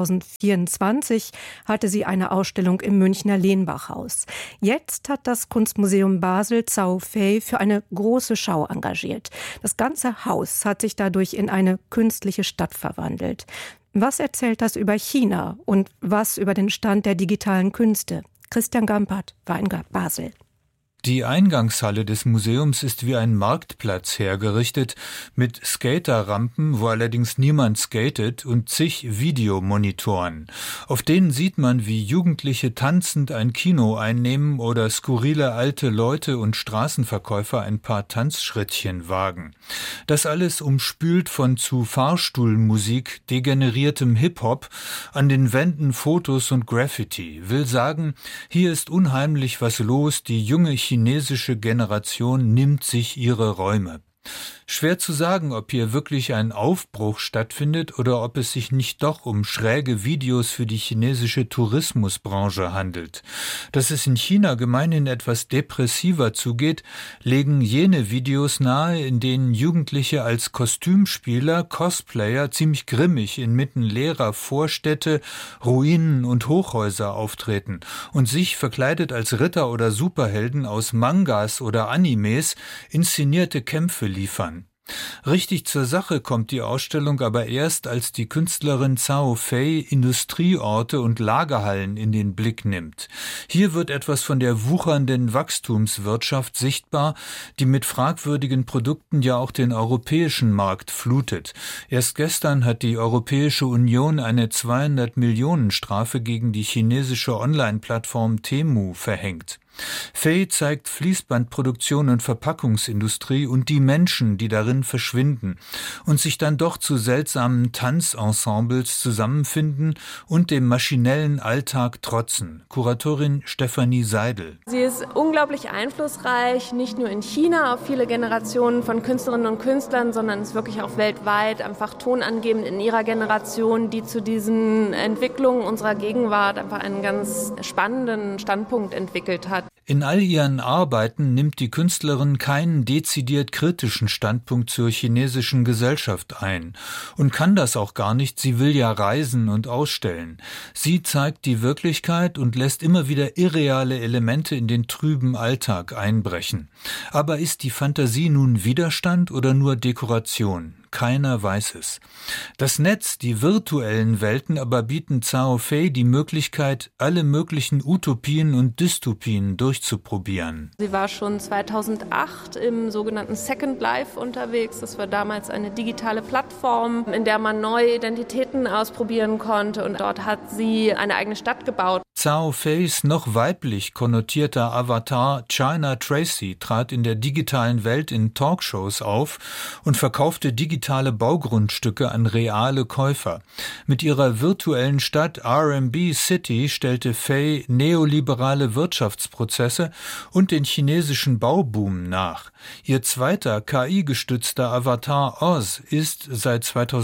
Speaker 12: 2024 hatte sie eine Ausstellung im Münchner Lehnbachhaus. Jetzt hat das Kunstmuseum Basel Cao Fei für eine große Schau engagiert. Das ganze Haus hat sich dadurch in eine künstliche Stadt verwandelt. Was erzählt das über China und was über den Stand der digitalen Künste? Christian Gampert war in Basel.
Speaker 13: Die Eingangshalle des Museums ist wie ein Marktplatz hergerichtet, mit Skaterrampen, wo allerdings niemand skatet, und zig Videomonitoren. Auf denen sieht man, wie Jugendliche tanzend ein Kino einnehmen oder skurrile alte Leute und Straßenverkäufer ein paar Tanzschrittchen wagen. Das alles umspült von zu Fahrstuhlmusik, degeneriertem Hip-Hop, an den Wänden Fotos und Graffiti. Will sagen, hier ist unheimlich was los, die junge chinesische Generation nimmt sich ihre Räume. Schwer zu sagen, ob hier wirklich ein Aufbruch stattfindet oder ob es sich nicht doch um schräge Videos für die chinesische Tourismusbranche handelt. Dass es in China gemeinhin etwas depressiver zugeht, legen jene Videos nahe, in denen Jugendliche als Kostümspieler, Cosplayer ziemlich grimmig inmitten leerer Vorstädte, Ruinen und Hochhäuser auftreten und sich, verkleidet als Ritter oder Superhelden aus Mangas oder Animes, inszenierte Kämpfe liefern. Richtig zur Sache kommt die Ausstellung aber erst, als die Künstlerin Cao Fei Industrieorte und Lagerhallen in den Blick nimmt. Hier wird etwas von der wuchernden Wachstumswirtschaft sichtbar, die mit fragwürdigen Produkten ja auch den europäischen Markt flutet. Erst gestern hat die Europäische Union eine 200-Millionen-Strafe gegen die chinesische Online-Plattform Temu verhängt. Fei zeigt Fließbandproduktion und Verpackungsindustrie und die Menschen, die darin verschwinden und sich dann doch zu seltsamen Tanzensembles zusammenfinden und dem maschinellen Alltag trotzen. Kuratorin Stefanie Seidel.
Speaker 14: Sie ist unglaublich einflussreich, nicht nur in China auf viele Generationen von Künstlerinnen und Künstlern, sondern ist wirklich auch weltweit einfach tonangebend in ihrer Generation, die zu diesen Entwicklungen unserer Gegenwart einfach einen ganz spannenden Standpunkt entwickelt hat.
Speaker 13: In all ihren Arbeiten nimmt die Künstlerin keinen dezidiert kritischen Standpunkt zur chinesischen Gesellschaft ein und kann das auch gar nicht, sie will ja reisen und ausstellen. Sie zeigt die Wirklichkeit und lässt immer wieder irreale Elemente in den trüben Alltag einbrechen. Aber ist die Fantasie nun Widerstand oder nur Dekoration? Keiner weiß es. Das Netz, die virtuellen Welten aber bieten Cao Fei die Möglichkeit, alle möglichen Utopien und Dystopien durchzuprobieren.
Speaker 14: Sie war schon 2008 im sogenannten Second Life unterwegs. Das war damals eine digitale Plattform, in der man neue Identitäten ausprobieren konnte. Und dort hat sie eine eigene Stadt gebaut.
Speaker 13: Cao Feis noch weiblich konnotierter Avatar China Tracy trat in der digitalen Welt in Talkshows auf und verkaufte digitale Baugrundstücke an reale Käufer. Mit ihrer virtuellen Stadt RMB City stellte Fei neoliberale Wirtschaftsprozesse und den chinesischen Bauboom nach. Ihr zweiter KI-gestützter Avatar Oz ist seit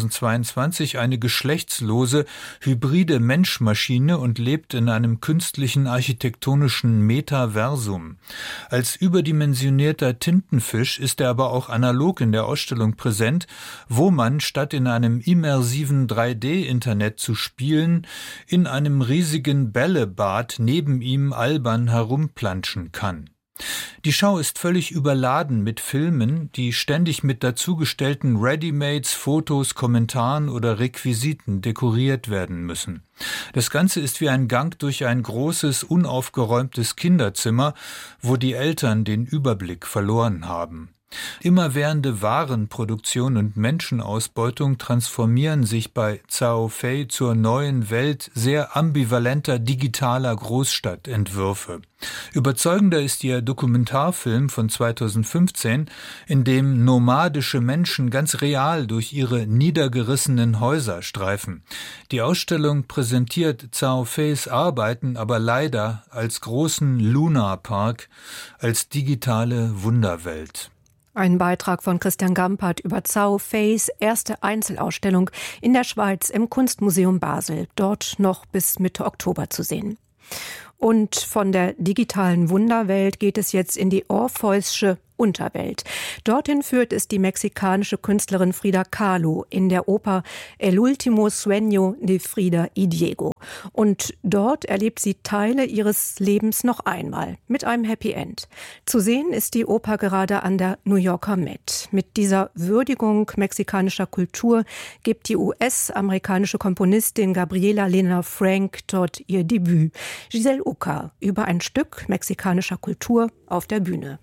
Speaker 13: 2022 eine geschlechtslose, hybride Mensch-Maschine und lebt in einem künstlichen architektonischen Metaversum. Als überdimensionierter Tintenfisch ist er aber auch analog in der Ausstellung präsent, wo man statt in einem immersiven 3D-Internet zu spielen, in einem riesigen Bällebad neben ihm albern herumplanschen kann. Die Schau ist völlig überladen mit Filmen, die ständig mit dazugestellten Readymates, Fotos, Kommentaren oder Requisiten dekoriert werden müssen. Das Ganze ist wie ein Gang durch ein großes, unaufgeräumtes Kinderzimmer, wo die Eltern den Überblick verloren haben. Immerwährende Warenproduktion und Menschenausbeutung transformieren sich bei Cao Fei zur neuen Welt sehr ambivalenter digitaler Großstadtentwürfe. Überzeugender ist ihr Dokumentarfilm von 2015, in dem nomadische Menschen ganz real durch ihre niedergerissenen Häuser streifen. Die Ausstellung präsentiert Cao Feis Arbeiten aber leider als großen Luna-Park, als digitale Wunderwelt.
Speaker 12: Ein Beitrag von Christian Gampert über Cao Feis erste Einzelausstellung in der Schweiz im Kunstmuseum Basel, dort noch bis Mitte Oktober zu sehen. Und von der digitalen Wunderwelt geht es jetzt in die Orpheus'sche Unterwelt. Dorthin führt es die mexikanische Künstlerin Frida Kahlo in der Oper El último sueño de Frida y Diego. Und dort erlebt sie Teile ihres Lebens noch einmal mit einem Happy End. Zu sehen ist die Oper gerade an der New Yorker Met. Mit dieser Würdigung mexikanischer Kultur gibt die US-amerikanische Komponistin Gabriela Lena Frank dort ihr Debüt. Giselle Ucker über ein Stück mexikanischer Kultur auf der Bühne.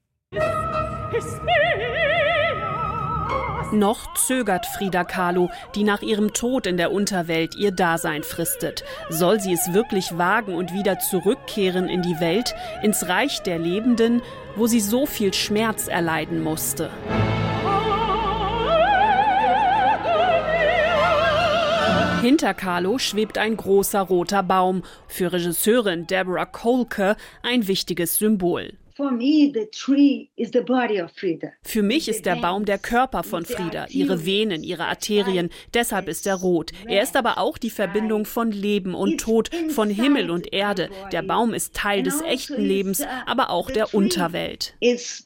Speaker 15: Noch zögert Frida Kahlo, die nach ihrem Tod in der Unterwelt ihr Dasein fristet. Soll sie es wirklich wagen und wieder zurückkehren in die Welt, ins Reich der Lebenden, wo sie so viel Schmerz erleiden musste? Hinter Kahlo schwebt ein großer roter Baum, für Regisseurin Deborah Kolke ein wichtiges Symbol. Für mich ist der Baum der Körper von Frida, ihre Venen, ihre Arterien, deshalb ist er rot. Er ist aber auch die Verbindung von Leben und Tod, von Himmel und Erde. Der Baum ist Teil des echten Lebens, aber auch der Unterwelt.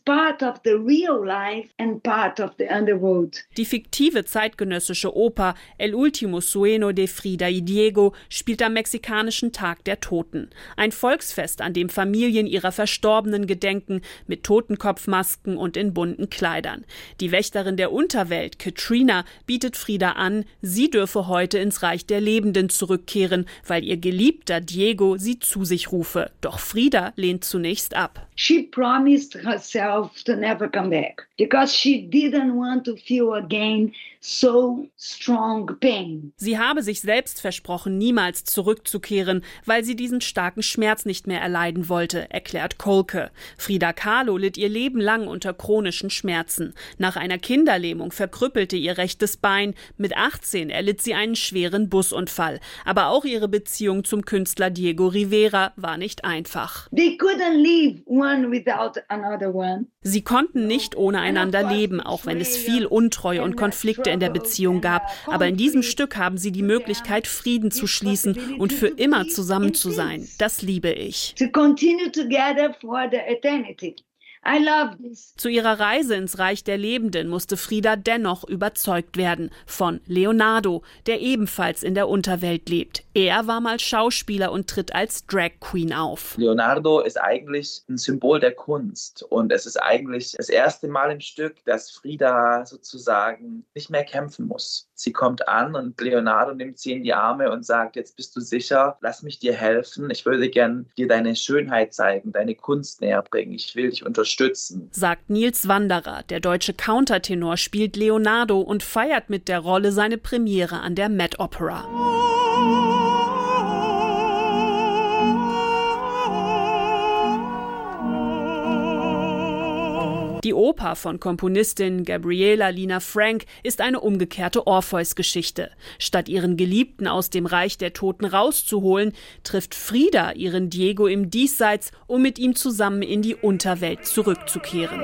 Speaker 15: Die fiktive zeitgenössische Oper El último sueño de Frida y Diego spielt am mexikanischen Tag der Toten. Ein Volksfest, an dem Familien ihrer Verstorbenen gedenken, mit Totenkopfmasken und in bunten Kleidern. Die Wächterin der Unterwelt, Katrina, bietet Frida an, sie dürfe heute ins Reich der Lebenden zurückkehren, weil ihr Geliebter Diego sie zu sich rufe. Doch Frida lehnt zunächst ab.
Speaker 16: She promised herself to never come back because she didn't want to feel again so strong pain.
Speaker 15: Sie habe sich selbst versprochen, niemals zurückzukehren, weil sie diesen starken Schmerz nicht mehr erleiden wollte, erklärt Kolke. Frida Kahlo litt ihr Leben lang unter chronischen Schmerzen. Nach einer Kinderlähmung verkrüppelte ihr rechtes Bein. Mit 18 erlitt sie einen schweren Busunfall. Aber auch ihre Beziehung zum Künstler Diego Rivera war nicht einfach.
Speaker 16: They couldn't live one without another one.
Speaker 15: Sie konnten nicht ohne einander leben, auch wenn es viel Untreue und Konflikte in der Beziehung gab. Aber in diesem Stück haben sie die Möglichkeit, Frieden zu schließen und für immer zusammen zu sein. Das liebe ich.
Speaker 16: To continue together for the eternity. I love this.
Speaker 15: Zu ihrer Reise ins Reich der Lebenden musste Frida dennoch überzeugt werden von Leonardo, der ebenfalls in der Unterwelt lebt. Er war mal Schauspieler und tritt als Drag Queen auf.
Speaker 17: Leonardo ist eigentlich ein Symbol der Kunst und es ist eigentlich das erste Mal im Stück, dass Frida sozusagen nicht mehr kämpfen muss. Sie kommt an und Leonardo nimmt sie in die Arme und sagt, jetzt bist du sicher, lass mich dir helfen. Ich würde gern dir deine Schönheit zeigen, deine Kunst näher bringen. Ich will dich unterstützen.
Speaker 15: Sagt Nils Wanderer. Der deutsche Countertenor spielt Leonardo und feiert mit der Rolle seine Premiere an der Met Opera. Die Oper von Komponistin Gabriela Lena Frank ist eine umgekehrte Orpheus-Geschichte. Statt ihren Geliebten aus dem Reich der Toten rauszuholen, trifft Frida ihren Diego im Diesseits, um mit ihm zusammen in die Unterwelt zurückzukehren.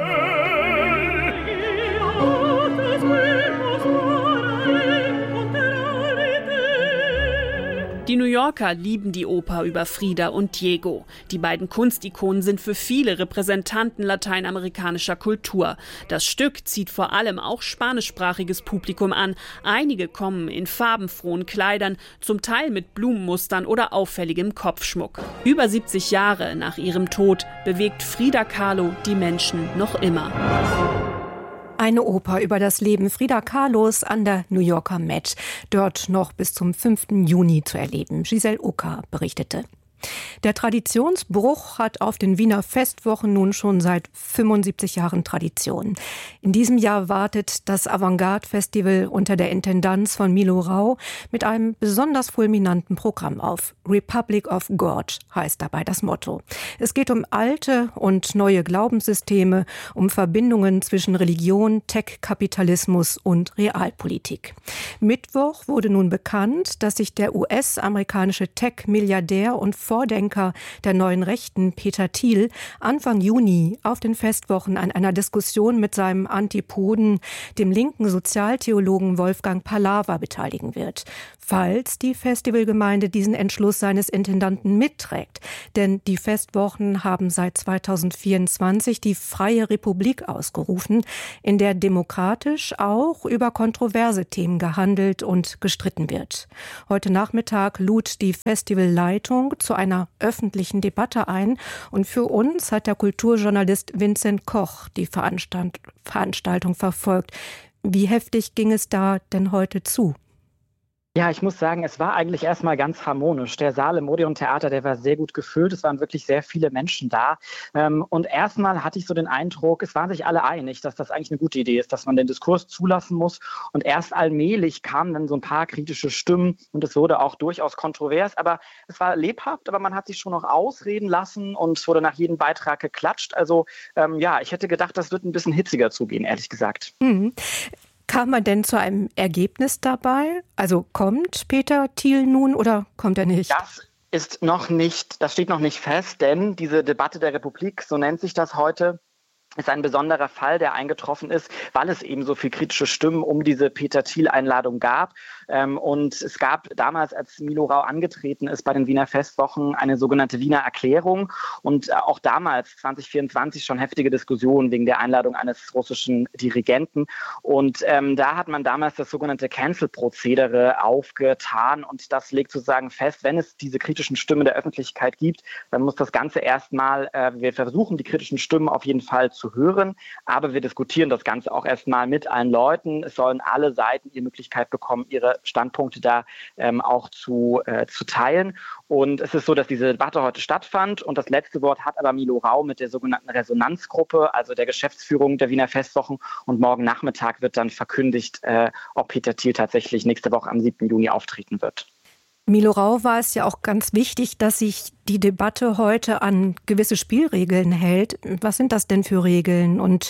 Speaker 15: Die New Yorker lieben die Oper über Frida und Diego. Die beiden Kunstikonen sind für viele Repräsentanten lateinamerikanischer Kultur. Das Stück zieht vor allem auch spanischsprachiges Publikum an. Einige kommen in farbenfrohen Kleidern, zum Teil mit Blumenmustern oder auffälligem Kopfschmuck. Über 70 Jahre nach ihrem Tod bewegt Frida Kahlo die Menschen noch immer.
Speaker 12: Eine Oper über das Leben Frida Kahlos an der New Yorker Met. Dort noch bis zum 5. Juni zu erleben. Giselle Ucker berichtete. Der Traditionsbruch hat auf den Wiener Festwochen nun schon seit 75 Jahren Tradition. In diesem Jahr wartet das Avantgarde-Festival unter der Intendanz von Milo Rau mit einem besonders fulminanten Programm auf. Republic of God heißt dabei das Motto. Es geht um alte und neue Glaubenssysteme, um Verbindungen zwischen Religion, Tech, Kapitalismus und Realpolitik. Mittwoch wurde nun bekannt, dass sich der US-amerikanische Tech-Milliardär und Vordenker der neuen Rechten Peter Thiel Anfang Juni auf den Festwochen an einer Diskussion mit seinem Antipoden, dem linken Sozialtheologen Wolfgang Pallava, beteiligen wird, falls die Festivalgemeinde diesen Entschluss seines Intendanten mitträgt. Denn die Festwochen haben seit 2024 die Freie Republik ausgerufen, in der demokratisch auch über kontroverse Themen gehandelt und gestritten wird. Heute Nachmittag lud die Festivalleitung zu einer öffentlichen Debatte ein und für uns hat der Kulturjournalist Vincent Koch die Veranstaltung verfolgt. Wie heftig ging es da denn heute zu?
Speaker 18: Ja, ich muss sagen, es war eigentlich erstmal ganz harmonisch. Der Saal im Odeon-Theater, der war sehr gut gefüllt. Es waren wirklich sehr viele Menschen da. Und erstmal hatte ich so den Eindruck, es waren sich alle einig, dass das eigentlich eine gute Idee ist, dass man den Diskurs zulassen muss. Und erst allmählich kamen dann so ein paar kritische Stimmen und es wurde auch durchaus kontrovers. Aber es war lebhaft, aber man hat sich schon noch ausreden lassen und es wurde nach jedem Beitrag geklatscht. Also ich hätte gedacht, das wird ein bisschen hitziger zugehen, ehrlich gesagt.
Speaker 12: Mhm. Kam man denn zu einem Ergebnis dabei? Also kommt Peter Thiel nun oder kommt er nicht?
Speaker 18: Das steht noch nicht fest, denn diese Debatte der Republik, so nennt sich das heute, ist ein besonderer Fall, der eingetroffen ist, weil es eben so viel kritische Stimmen um diese Peter Thiel-Einladung gab. Und es gab damals, als Milo Rau angetreten ist bei den Wiener Festwochen, eine sogenannte Wiener Erklärung. Und auch damals, 2024, schon heftige Diskussionen wegen der Einladung eines russischen Dirigenten. Und da hat man damals das sogenannte Cancel-Prozedere aufgetan. Und das legt sozusagen fest, wenn es diese kritischen Stimmen der Öffentlichkeit gibt, dann muss das Ganze erstmal, wir versuchen die kritischen Stimmen auf jeden Fall zu hören, aber wir diskutieren das Ganze auch erstmal mit allen Leuten. Es sollen alle Seiten die Möglichkeit bekommen, ihre Standpunkte da auch zu teilen. Und es ist so, dass diese Debatte heute stattfand und das letzte Wort hat aber Milo Rau mit der sogenannten Resonanzgruppe, also der Geschäftsführung der Wiener Festwochen. Und morgen Nachmittag wird dann verkündigt, ob Peter Thiel tatsächlich nächste Woche am 7. Juni auftreten wird.
Speaker 12: Milo Rau war es ja auch ganz wichtig, dass sich die Debatte heute an gewisse Spielregeln hält. Was sind das denn für Regeln? Und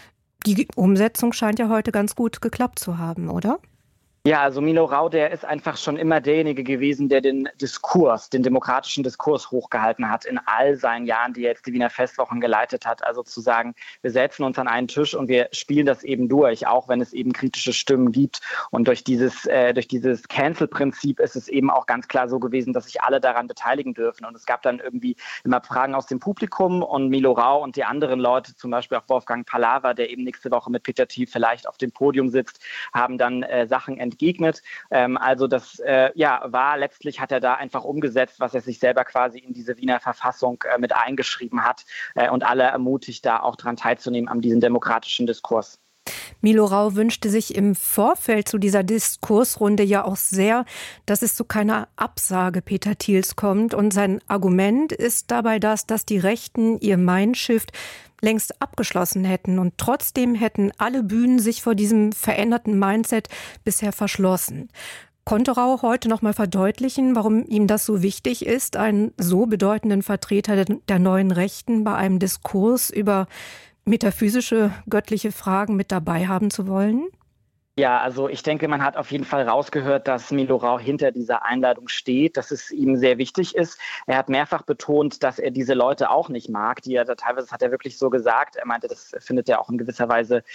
Speaker 12: die Umsetzung scheint ja heute ganz gut geklappt zu haben, oder?
Speaker 18: Ja, also Milo Rau, der ist einfach schon immer derjenige gewesen, der den demokratischen Diskurs hochgehalten hat in all seinen Jahren, die er jetzt die Wiener Festwochen geleitet hat. Also zu sagen, wir setzen uns an einen Tisch und wir spielen das eben durch, auch wenn es eben kritische Stimmen gibt. Und durch dieses Cancel-Prinzip ist es eben auch ganz klar so gewesen, dass sich alle daran beteiligen dürfen. Und es gab dann irgendwie immer Fragen aus dem Publikum und Milo Rau und die anderen Leute, zum Beispiel auch Wolfgang Pallava, der eben nächste Woche mit Peter Thiel vielleicht auf dem Podium sitzt, haben dann Sachen entgegnet. Also das war letztlich, hat er da einfach umgesetzt, was er sich selber quasi in diese Wiener Verfassung mit eingeschrieben hat und alle ermutigt, da auch dran teilzunehmen an diesem demokratischen Diskurs.
Speaker 12: Milo Rau wünschte sich im Vorfeld zu dieser Diskursrunde ja auch sehr, dass es zu keiner Absage Peter Thiels kommt. Und sein Argument ist dabei das, dass die Rechten ihr Mindshift längst abgeschlossen hätten. Und trotzdem hätten alle Bühnen sich vor diesem veränderten Mindset bisher verschlossen. Konnte Rau heute noch mal verdeutlichen, warum ihm das so wichtig ist, einen so bedeutenden Vertreter der neuen Rechten bei einem Diskurs über metaphysische, göttliche Fragen mit dabei haben zu wollen?
Speaker 18: Ja, also ich denke, man hat auf jeden Fall rausgehört, dass Milo Rau hinter dieser Einladung steht, dass es ihm sehr wichtig ist. Er hat mehrfach betont, dass er diese Leute auch nicht mag, die er da teilweise, hat er wirklich so gesagt. Er meinte, das findet er auch in gewisser Weise,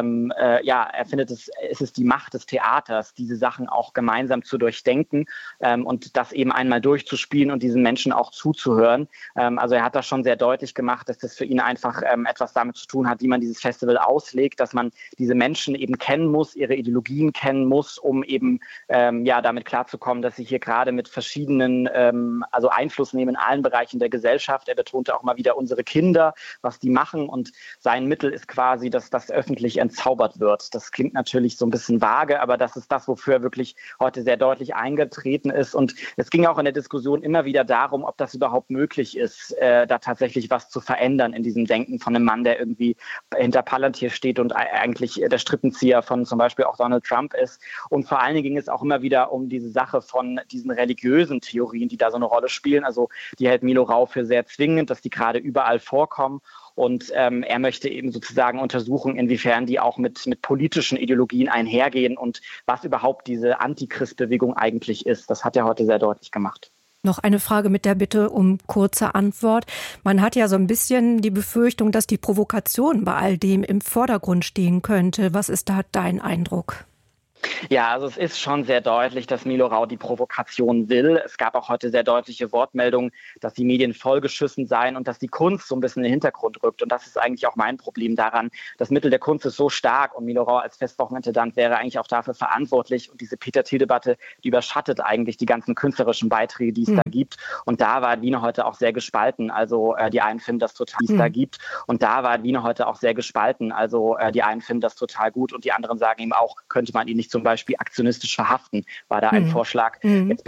Speaker 18: er findet es ist die Macht des Theaters, diese Sachen auch gemeinsam zu durchdenken und das eben einmal durchzuspielen und diesen Menschen auch zuzuhören. Also er hat das schon sehr deutlich gemacht, dass das für ihn einfach etwas damit zu tun hat, wie man dieses Festival auslegt, dass man diese Menschen eben kennen muss, ihre ihre Ideologien kennen muss, um eben damit klarzukommen, dass sie hier gerade mit verschiedenen, also Einfluss nehmen in allen Bereichen der Gesellschaft. Er betonte auch mal wieder unsere Kinder, was die machen, und sein Mittel ist quasi, dass das öffentlich entzaubert wird. Das klingt natürlich so ein bisschen vage, aber das ist das, wofür er wirklich heute sehr deutlich eingetreten ist. Und es ging auch in der Diskussion immer wieder darum, ob das überhaupt möglich ist, da tatsächlich was zu verändern in diesem Denken von einem Mann, der irgendwie hinter Palantir steht und eigentlich der Strippenzieher von zum Beispiel auch Donald Trump ist. Und vor allen Dingen ging es auch immer wieder um diese Sache von diesen religiösen Theorien, die da so eine Rolle spielen. Also die hält Milo Rau für sehr zwingend, dass die gerade überall vorkommen. Und er möchte eben sozusagen untersuchen, inwiefern die auch mit politischen Ideologien einhergehen und was überhaupt diese Antichrist-Bewegung eigentlich ist. Das hat er heute sehr deutlich gemacht.
Speaker 12: Noch eine Frage mit der Bitte um kurze Antwort. Man hat ja so ein bisschen die Befürchtung, dass die Provokation bei all dem im Vordergrund stehen könnte. Was ist da dein Eindruck?
Speaker 18: Ja, also es ist schon sehr deutlich, dass Milo Rau die Provokation will. Es gab auch heute sehr deutliche Wortmeldungen, dass die Medien vollgeschissen seien und dass die Kunst so ein bisschen in den Hintergrund rückt. Und das ist eigentlich auch mein Problem daran. Das Mittel der Kunst ist so stark und Milo Rau als Festwochenintendant wäre eigentlich auch dafür verantwortlich. Und diese Peter-Thiel-Debatte, die überschattet eigentlich die ganzen künstlerischen Beiträge, die es da gibt. Und da war Wiener heute auch sehr gespalten. Also die einen finden das total, die es da gibt. Und da war Wiener heute auch sehr gespalten. Also die einen finden das total gut und die anderen sagen ihm auch, könnte man ihn nicht zum Beispiel aktionistisch verhaften, war da ein Vorschlag. Jetzt